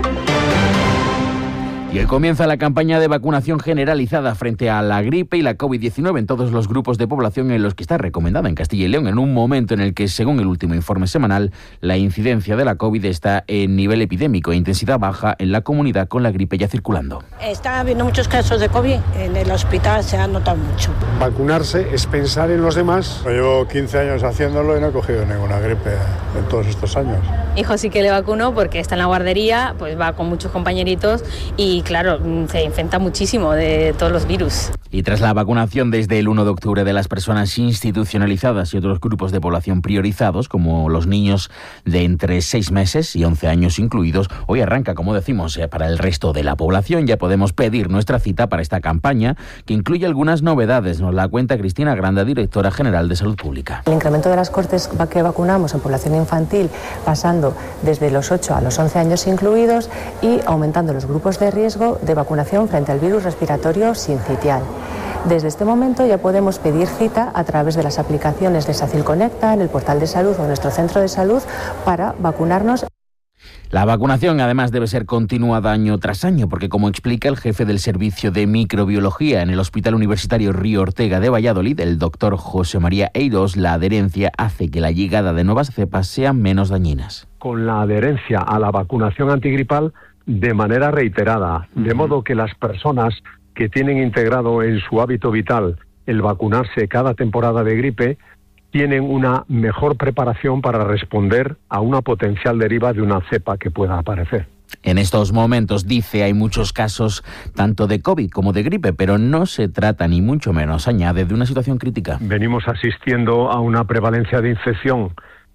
Y hoy comienza la campaña de vacunación generalizada frente a la gripe y la COVID-19 en todos los grupos de población en los que está recomendada en Castilla y León, en un momento en el que, según el último informe semanal, la incidencia de la COVID está en nivel epidémico e intensidad baja en la comunidad, con la gripe ya circulando. Está habiendo muchos casos de COVID, en el hospital se ha notado mucho. Vacunarse es pensar en los demás. Yo llevo 15 años haciéndolo y no he cogido ninguna gripe en todos estos años. Hijo sí que le vacunó porque está en la guardería, pues va con muchos compañeritos y claro, se infecta muchísimo de todos los virus. Y tras la vacunación desde el 1 de octubre de las personas institucionalizadas y otros grupos de población priorizados, como los niños de entre 6 meses y 11 años incluidos, hoy arranca, como decimos, para el resto de la población. Ya podemos pedir nuestra cita para esta campaña, que incluye algunas novedades. Nos la cuenta Cristina Granda, directora general de Salud Pública. El incremento de las cortes que vacunamos en población infantil, pasando desde los 8 a los 11 años incluidos, y aumentando los grupos de riesgo de vacunación frente al virus respiratorio sincitial. Desde este momento ya podemos pedir cita a través de las aplicaciones de SACIL Conecta, en el portal de salud o en nuestro centro de salud para vacunarnos. La vacunación, además, debe ser continuada año tras año, porque, como explica el jefe del Servicio de Microbiología en el Hospital Universitario Río Ortega de Valladolid, el doctor José María Eiros, la adherencia hace que la llegada de nuevas cepas sean menos dañinas. Con la adherencia a la vacunación antigripal de manera reiterada, de modo que las personas que tienen integrado en su hábito vital el vacunarse cada temporada de gripe, tienen una mejor preparación para responder a una potencial deriva de una cepa que pueda aparecer. En estos momentos, dice, hay muchos casos tanto de COVID como de gripe, pero no se trata ni mucho menos, añade, de una situación crítica. Venimos asistiendo a una prevalencia de infección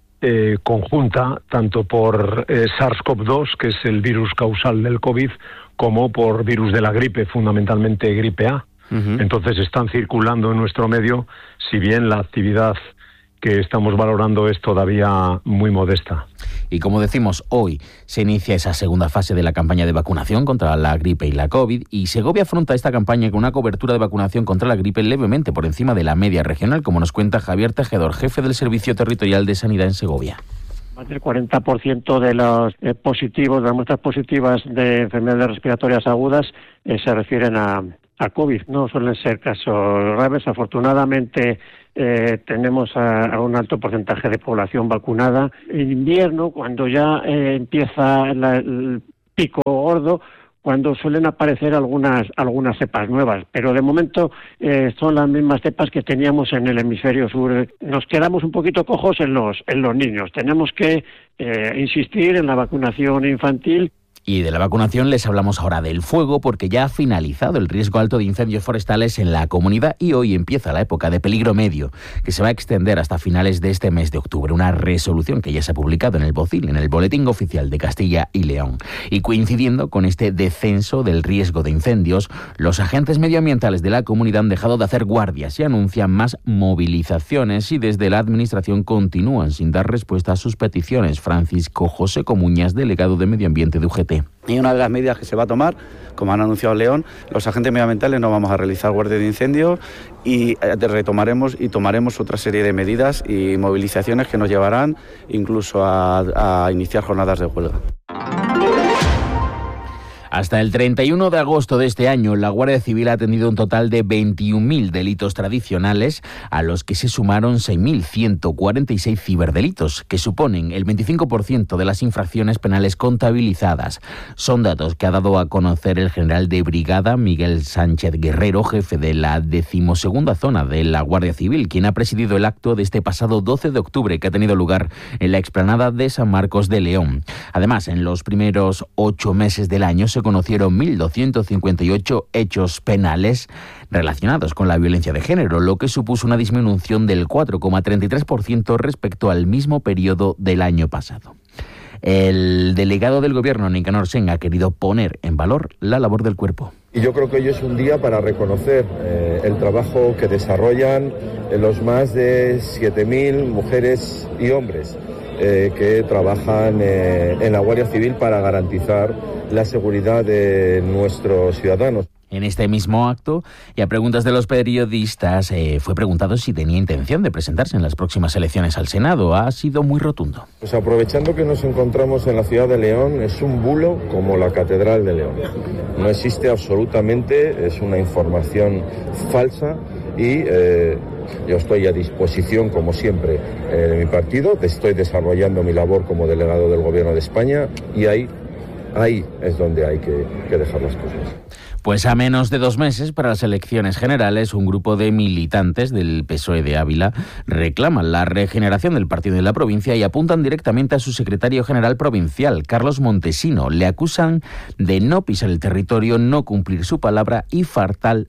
conjunta, tanto por SARS-CoV-2, que es el virus causal del COVID, como por virus de la gripe, fundamentalmente gripe A. Entonces están circulando en nuestro medio, si bien la actividad que estamos valorando es todavía muy modesta. Y como decimos, hoy se inicia esa segunda fase de la campaña de vacunación contra la gripe y la COVID, y Segovia afronta esta campaña con una cobertura de vacunación contra la gripe levemente por encima de la media regional, como nos cuenta Javier Tejedor, jefe del Servicio Territorial de Sanidad en Segovia. Más del 40% de los positivos, de las muestras positivas de enfermedades respiratorias agudas se refieren a COVID. No suelen ser casos graves. Afortunadamente tenemos a un alto porcentaje de población vacunada. En invierno, cuando ya empieza el pico gordo, cuando suelen aparecer algunas cepas nuevas, pero de momento son las mismas cepas que teníamos en el hemisferio sur. Nos quedamos un poquito cojos en los niños. Tenemos que insistir en la vacunación infantil. Y de la vacunación les hablamos ahora del fuego, porque ya ha finalizado el riesgo alto de incendios forestales en la comunidad y hoy empieza la época de peligro medio, que se va a extender hasta finales de este mes de octubre. Una resolución que ya se ha publicado en el BOCIL, en el Boletín Oficial de Castilla y León. Y coincidiendo con este descenso del riesgo de incendios, los agentes medioambientales de la comunidad han dejado de hacer guardias y anuncian más movilizaciones, y desde la Administración continúan sin dar respuesta a sus peticiones. Francisco José Comuñas, delegado de Medio Ambiente de UGT. Y una de las medidas que se va a tomar, como han anunciado León, los agentes medioambientales no vamos a realizar guardias de incendios y retomaremos y tomaremos otra serie de medidas y movilizaciones que nos llevarán incluso a iniciar jornadas de huelga. Hasta el 31 de agosto de este año, la Guardia Civil ha atendido un total de 21.000 delitos tradicionales, a los que se sumaron 6.146 ciberdelitos, que suponen el 25% de las infracciones penales contabilizadas. Son datos que ha dado a conocer el general de brigada Miguel Sánchez Guerrero, jefe de la 12ª zona de la Guardia Civil, quien ha presidido el acto de este pasado 12 de octubre que ha tenido lugar en la explanada de San Marcos de León. Además, en los primeros 8 meses del año se conocieron 1.258 hechos penales relacionados con la violencia de género, lo que supuso una disminución del 4,33% respecto al mismo periodo del año pasado. El delegado del Gobierno, Nicanor Sen, ha querido poner en valor la labor del cuerpo. Y yo creo que hoy es un día para reconocer el trabajo que desarrollan los más de 7.000 mujeres y hombres que trabajan en la Guardia Civil para garantizar la seguridad de nuestros ciudadanos. En este mismo acto, y a preguntas de los periodistas, fue preguntado si tenía intención de presentarse en las próximas elecciones al Senado. Ha sido muy rotundo. Pues aprovechando que nos encontramos en la ciudad de León, es un bulo como la Catedral de León. No existe absolutamente, es una información falsa y yo estoy a disposición, como siempre, de mi partido. Estoy desarrollando mi labor como delegado del Gobierno de España y ahí es donde hay que dejar las cosas. Pues a menos de 2 meses para las elecciones generales, un grupo de militantes del PSOE de Ávila reclaman la regeneración del partido en la provincia y apuntan directamente a su secretario general provincial, Carlos Montesino. Le acusan de no pisar el territorio, no cumplir su palabra y faltar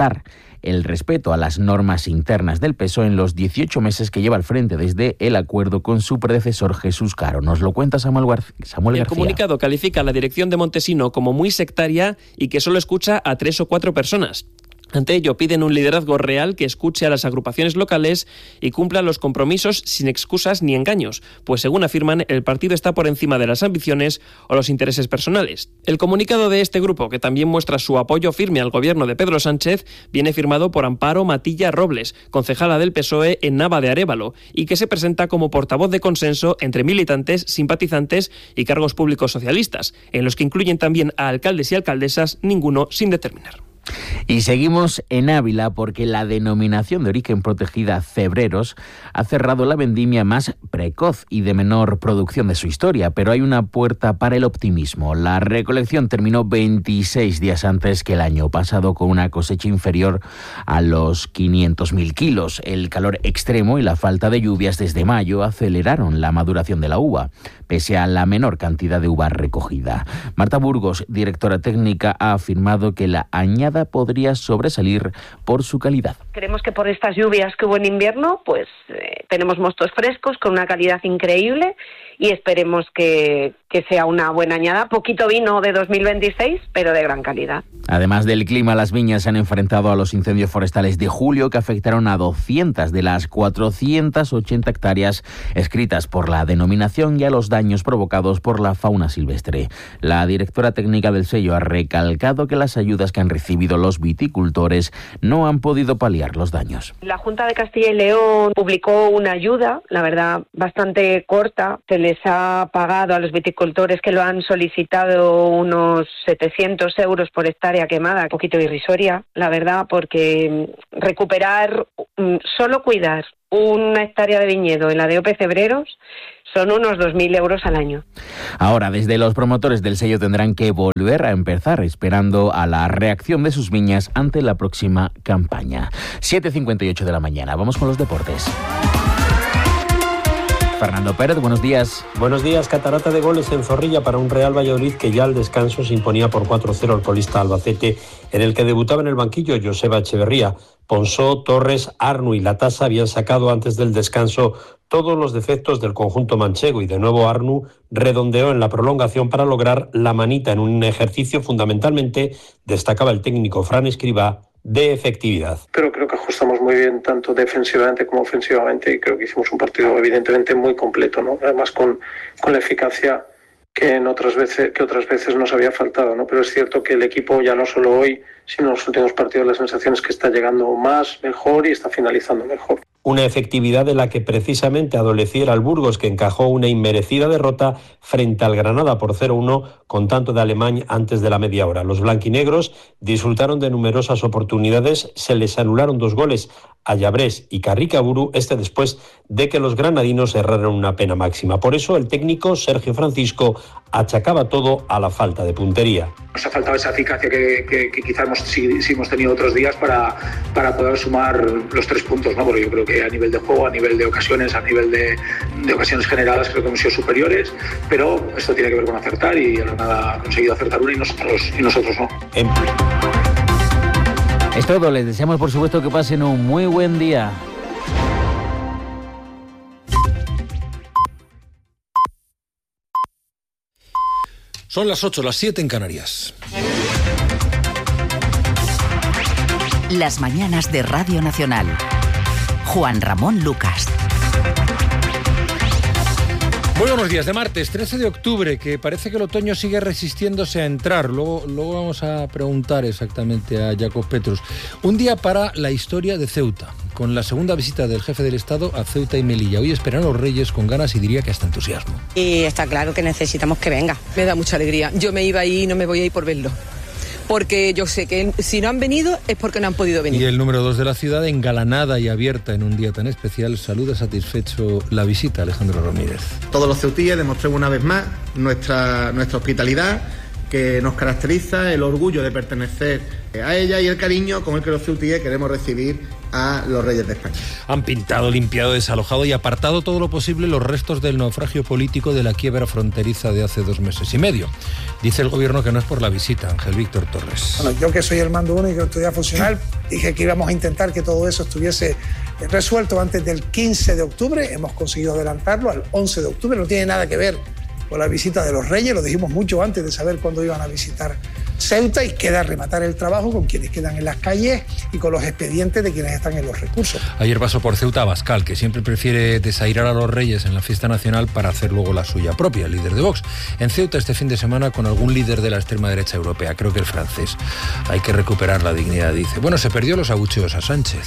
el respeto a las normas internas del PSOE en los 18 meses que lleva al frente desde el acuerdo con su predecesor Jesús Caro. Nos lo cuenta Samuel García. El comunicado califica a la dirección de Montesino como muy sectaria y que solo escucha a 3 o 4 personas. Ante ello, piden un liderazgo real que escuche a las agrupaciones locales y cumpla los compromisos sin excusas ni engaños, pues según afirman, el partido está por encima de las ambiciones o los intereses personales. El comunicado de este grupo, que también muestra su apoyo firme al gobierno de Pedro Sánchez, viene firmado por Amparo Matilla Robles, concejala del PSOE en Nava de Arévalo, y que se presenta como portavoz de consenso entre militantes, simpatizantes y cargos públicos socialistas, en los que incluyen también a alcaldes y alcaldesas, ninguno sin determinar. Y seguimos en Ávila porque la denominación de origen protegida Cebreros ha cerrado la vendimia más precoz y de menor producción de su historia, pero hay una puerta para el optimismo. La recolección terminó 26 días antes que el año pasado con una cosecha inferior a los 500.000 kilos. El calor extremo y la falta de lluvias desde mayo aceleraron la maduración de la uva, pese a la menor cantidad de uva recogida. Marta Burgos, directora técnica, ha afirmado que la añada podría sobresalir por su calidad. Creemos que por estas lluvias que hubo en invierno, pues tenemos mostos frescos con una calidad increíble y esperemos que sea una buena añada. Poquito vino de 2026, pero de gran calidad. Además del clima, las viñas se han enfrentado a los incendios forestales de julio que afectaron a 200 de las 480 hectáreas escritas por la denominación y a los daños provocados por la fauna silvestre. La directora técnica del sello ha recalcado que las ayudas que han recibido los viticultores no han podido paliar los daños. La Junta de Castilla y León publicó una ayuda, la verdad, bastante corta. Se les ha pagado a los viticultores que lo han solicitado unos 700 euros por hectárea quemada, un poquito irrisoria, la verdad, porque recuperar, solo cuidar una hectárea de viñedo en la DOP Cebreros son unos 2.000 euros al año. Ahora, desde los promotores del sello tendrán que volver a empezar, esperando a la reacción de sus viñas ante la próxima campaña. 7:58 de la mañana. Vamos con los deportes. Fernando Pérez, buenos días. Buenos días. Catarata de goles en Zorrilla para un Real Valladolid que ya al descanso se imponía por 4-0 al colista Albacete, en el que debutaba en el banquillo Joseba Echeverría. Ponsó, Torres, Arnu y Latasa habían sacado antes del descanso todos los defectos del conjunto manchego y de nuevo Arnu redondeó en la prolongación para lograr la manita en un ejercicio fundamentalmente, destacaba el técnico Fran Escribá, de efectividad. Pero creo que ajustamos muy bien tanto defensivamente como ofensivamente y creo que hicimos un partido evidentemente muy completo, ¿no? Además con la eficacia que otras veces nos había faltado, ¿no? Pero es cierto que el equipo ya no solo hoy, sino en los últimos partidos la sensación es que está llegando más, mejor y está finalizando mejor. Una efectividad de la que precisamente adoleciera el Burgos, que encajó una inmerecida derrota frente al Granada por 0-1 con tanto de Alemán antes de la media hora. Los blanquinegros disfrutaron de numerosas oportunidades, se les anularon 2 goles a Llabrés y Carricaburu, después de que los granadinos erraron una pena máxima. Por eso el técnico Sergio Francisco achacaba todo a la falta de puntería. Nos ha faltado esa eficacia que quizás hemos tenido otros días para poder sumar los 3 puntos, ¿no? Porque yo creo que a nivel de juego, a nivel de ocasiones, a nivel de ocasiones generadas, creo que hemos sido superiores, pero esto tiene que ver con acertar y a la nada ha conseguido acertar una y nosotros no. Es todo, les deseamos por supuesto que pasen un muy buen día. Son las 8, las 7 en Canarias. Las mañanas de Radio Nacional. Juan Ramón Lucas. Muy buenos días, de martes 13 de octubre, que parece que el otoño sigue resistiéndose a entrar. Luego vamos a preguntar exactamente a Jacob Petrus. Un día para la historia de Ceuta, con la segunda visita del jefe del Estado a Ceuta y Melilla. Hoy esperan los Reyes con ganas y diría que hasta entusiasmo. Y está claro que necesitamos que venga. Me da mucha alegría. Yo me iba ahí y no me voy a ir por verlo. Porque yo sé que si no han venido es porque no han podido venir. Y el número 2 de la ciudad, engalanada y abierta en un día tan especial, saluda satisfecho la visita, Alejandro Ramírez. Todos los ceutíes demostremos una vez más nuestra hospitalidad, que nos caracteriza, el orgullo de pertenecer a ella y el cariño con el que los ceutíes queremos recibir a los Reyes de España. Han pintado, limpiado, desalojado y apartado todo lo posible los restos del naufragio político de la quiebra fronteriza de hace 2 meses y medio. Dice el gobierno que no es por la visita. Ángel Víctor Torres. Bueno, yo que soy el mando único de autoridad funcional, dije que íbamos a intentar que todo eso estuviese resuelto antes del 15 de octubre. Hemos conseguido adelantarlo al 11 de octubre. No tiene nada que ver con la visita de los Reyes, lo dijimos mucho antes de saber cuándo iban a visitar Ceuta, y queda rematar el trabajo con quienes quedan en las calles y con los expedientes de quienes están en los recursos. Ayer pasó por Ceuta Abascal, que siempre prefiere desairar a los reyes en la fiesta nacional para hacer luego la suya propia, el líder de Vox. En Ceuta este fin de semana con algún líder de la extrema derecha europea, creo que el francés. Hay que recuperar la dignidad, dice. Bueno, se perdió los abucheos a Sánchez.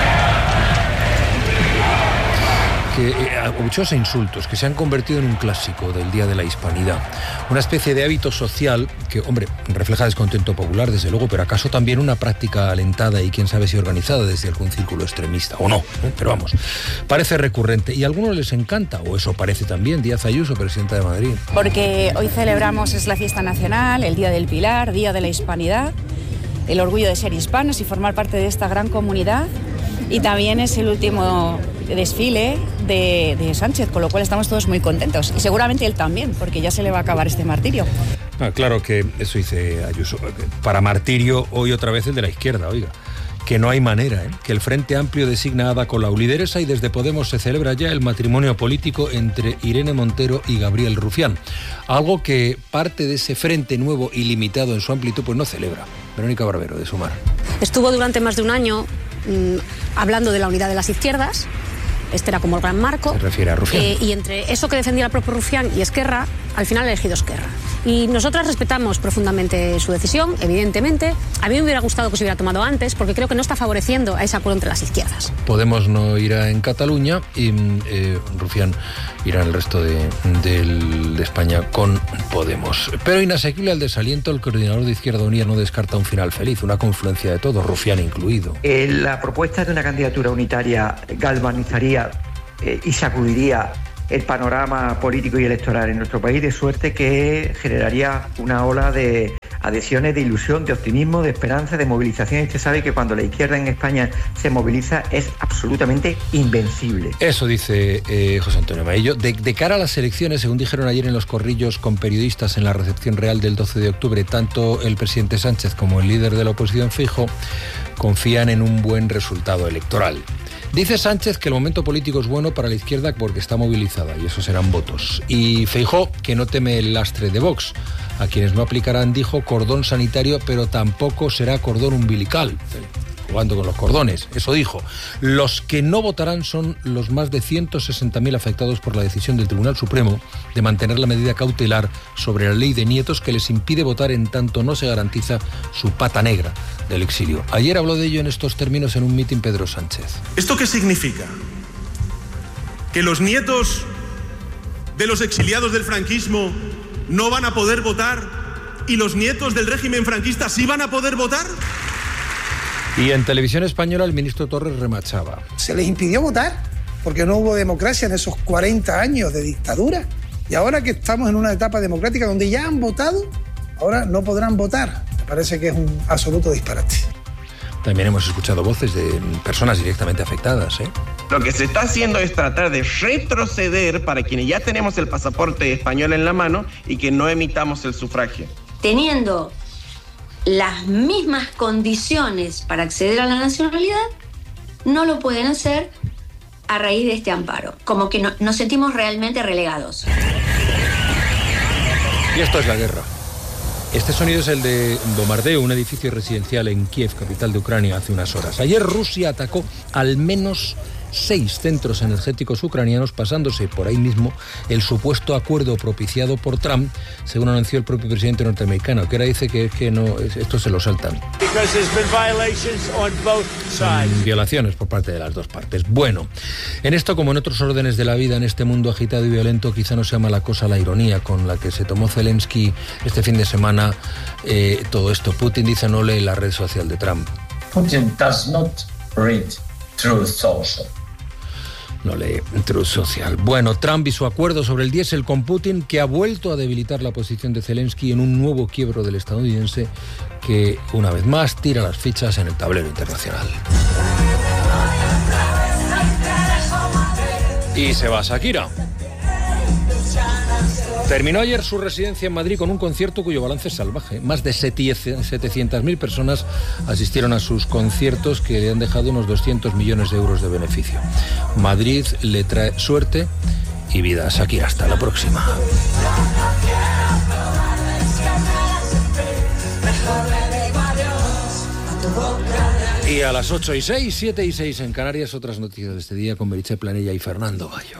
Abucheos e insultos que se han convertido en un clásico del Día de la Hispanidad. Una especie de hábito social que, hombre, refleja descontento popular, desde luego, pero acaso también una práctica alentada y quién sabe si organizada desde algún círculo extremista, o no, pero vamos, parece recurrente y a algunos les encanta, o eso parece también. Díaz Ayuso, presidenta de Madrid. Porque hoy celebramos, es la fiesta nacional, el Día del Pilar, Día de la Hispanidad, el orgullo de ser hispanos y formar parte de esta gran comunidad, y también es el último desfile de Sánchez, con lo cual estamos todos muy contentos. Y seguramente él también, porque ya se le va a acabar este martirio. Claro que eso dice Ayuso. Para martirio, hoy otra vez el de la izquierda, oiga. Que no hay manera, que el Frente Amplio designa a Ada Colau lideresa y desde Podemos se celebra ya el matrimonio político entre Irene Montero y Gabriel Rufián. Algo que parte de ese frente nuevo y limitado en su amplitud pues no celebra. Verónica Barbero, de Sumar. Estuvo durante más de un año hablando de la unidad de las izquierdas. Este era como el gran marco. Se refiere a Rufián. Y entre eso que defendía el propio Rufián y Esquerra, al final ha elegido Esquerra. Y nosotras respetamos profundamente su decisión, evidentemente. A mí me hubiera gustado que se hubiera tomado antes, porque creo que no está favoreciendo a ese acuerdo entre las izquierdas. Podemos no irá en Cataluña y Rufián irá en el resto de España con Podemos. Pero inasequible al desaliento, el coordinador de Izquierda Unida no descarta un final feliz, una confluencia de todo, Rufián incluido. La propuesta de una candidatura unitaria galvanizaría y sacudiría el panorama político y electoral en nuestro país, de suerte que generaría una ola de adhesiones, de ilusión, de optimismo, de esperanza, de movilización. Y usted sabe que cuando la izquierda en España se moviliza es absolutamente invencible. Eso dice José Antonio Maillo. De cara a las elecciones, según dijeron ayer en los corrillos con periodistas en la recepción real del 12 de octubre, tanto el presidente Sánchez como el líder de la oposición, Feijóo, confían en un buen resultado electoral. Dice Sánchez que el momento político es bueno para la izquierda porque está movilizada y eso serán votos. Y Feijóo que no teme el lastre de Vox. A quienes no aplicarán, dijo, cordón sanitario, pero tampoco será cordón umbilical. Jugando con los cordones, eso dijo. Los que no votarán son los más de 160.000 afectados por la decisión del Tribunal Supremo de mantener la medida cautelar sobre la ley de nietos que les impide votar en tanto no se garantiza su pata negra del exilio. Ayer habló de ello en estos términos en un mitin Pedro Sánchez. ¿Esto qué significa? ¿Que los nietos de los exiliados del franquismo no van a poder votar y los nietos del régimen franquista sí van a poder votar? Y en Televisión Española el ministro Torres remachaba. Se les impidió votar porque no hubo democracia en esos 40 años de dictadura. Y ahora que estamos en una etapa democrática donde ya han votado, ahora no podrán votar. Me parece que es un absoluto disparate. También hemos escuchado voces de personas directamente afectadas, Lo que se está haciendo es tratar de retroceder para quienes ya tenemos el pasaporte español en la mano y que no emitamos el sufragio. Teniendo las mismas condiciones para acceder a la nacionalidad, no lo pueden hacer a raíz de este amparo. Como que nos sentimos realmente relegados. Y esto es la guerra. Este sonido es el de bombardeo, un edificio residencial en Kiev, capital de Ucrania, hace unas horas. Ayer Rusia atacó al menos 6 centros energéticos ucranianos, pasándose por ahí mismo el supuesto acuerdo propiciado por Trump, según anunció el propio presidente norteamericano, que ahora dice que no, esto se lo saltan. Son violaciones por parte de las dos partes. Bueno, en esto como en otros órdenes de la vida, en este mundo agitado y violento, quizá no sea mala cosa la ironía con la que se tomó Zelensky este fin de semana todo esto. Putin dice no lee la red social de Trump. Putin does not read Truth Social. No lee Truth Social. Bueno, Trump y su acuerdo sobre el diésel con Putin, que ha vuelto a debilitar la posición de Zelensky en un nuevo quiebro del estadounidense que, una vez más, tira las fichas en el tablero internacional. Y se va Shakira. Terminó ayer su residencia en Madrid con un concierto cuyo balance es salvaje. Más de 700.000 personas asistieron a sus conciertos que le han dejado unos 200 millones de euros de beneficio. Madrid le trae suerte y vida a Shakira. Hasta la próxima. Y a las 8:06, 7:06 en Canarias, otras noticias de este día con Meritxell Planella y Fernando Gallo.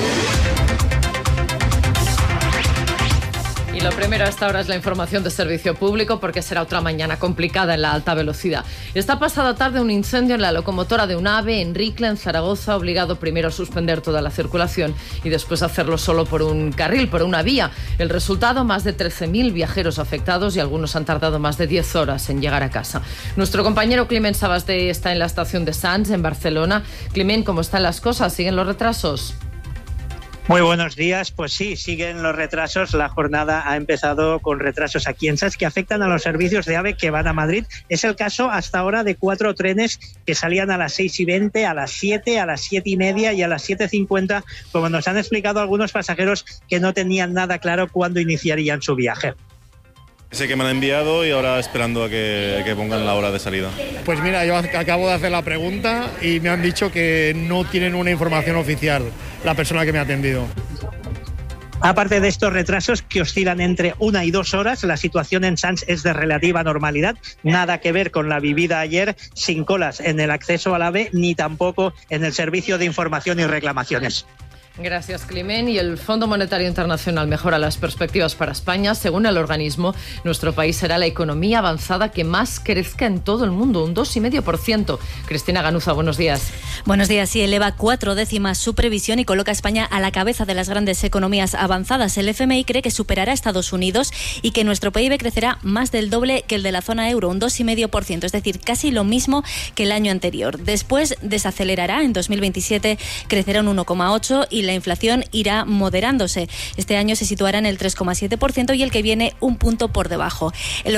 Y lo primero a esta hora es la información de servicio público, porque será otra mañana complicada en la alta velocidad. Esta pasada tarde un incendio en la locomotora de un AVE en Ricla, en Zaragoza, ha obligado primero a suspender toda la circulación y después a hacerlo solo por un carril, por una vía. El resultado, más de 13.000 viajeros afectados y algunos han tardado más de 10 horas en llegar a casa. Nuestro compañero Climent Sabasté está en la estación de Sants, en Barcelona. Climent, ¿cómo están las cosas? ¿Siguen los retrasos? Muy buenos días. Pues sí, siguen los retrasos. La jornada ha empezado con retrasos aquí en Sants que afectan a los servicios de AVE que van a Madrid. Es el caso hasta ahora de 4 trenes que salían a las 6:20, a las 7, a las 7:30 y a las 7:50, como nos han explicado algunos pasajeros que no tenían nada claro cuándo iniciarían su viaje. Sé que me han enviado y ahora esperando a que pongan la hora de salida. Pues mira, yo acabo de hacer la pregunta y me han dicho que no tienen una información oficial la persona que me ha atendido. Aparte de estos retrasos que oscilan entre 1 y 2 horas, la situación en Sants es de relativa normalidad, nada que ver con la vivida ayer, sin colas en el acceso al AVE ni tampoco en el servicio de información y reclamaciones. Gracias, Climent. Y el Fondo Monetario Internacional mejora las perspectivas para España. Según el organismo, nuestro país será la economía avanzada que más crezca en todo el mundo, un 2,5%. Cristina Ganuza, buenos días. Buenos días. Sí, eleva 4 décimas su previsión y coloca a España a la cabeza de las grandes economías avanzadas. El FMI cree que superará a Estados Unidos y que nuestro PIB crecerá más del doble que el de la zona euro, un 2,5%, es decir, casi lo mismo que el año anterior. Después desacelerará, en 2027 crecerá un 1,8% y la inflación irá moderándose. Este año se situará en el 3,7% y el que viene un punto por debajo. El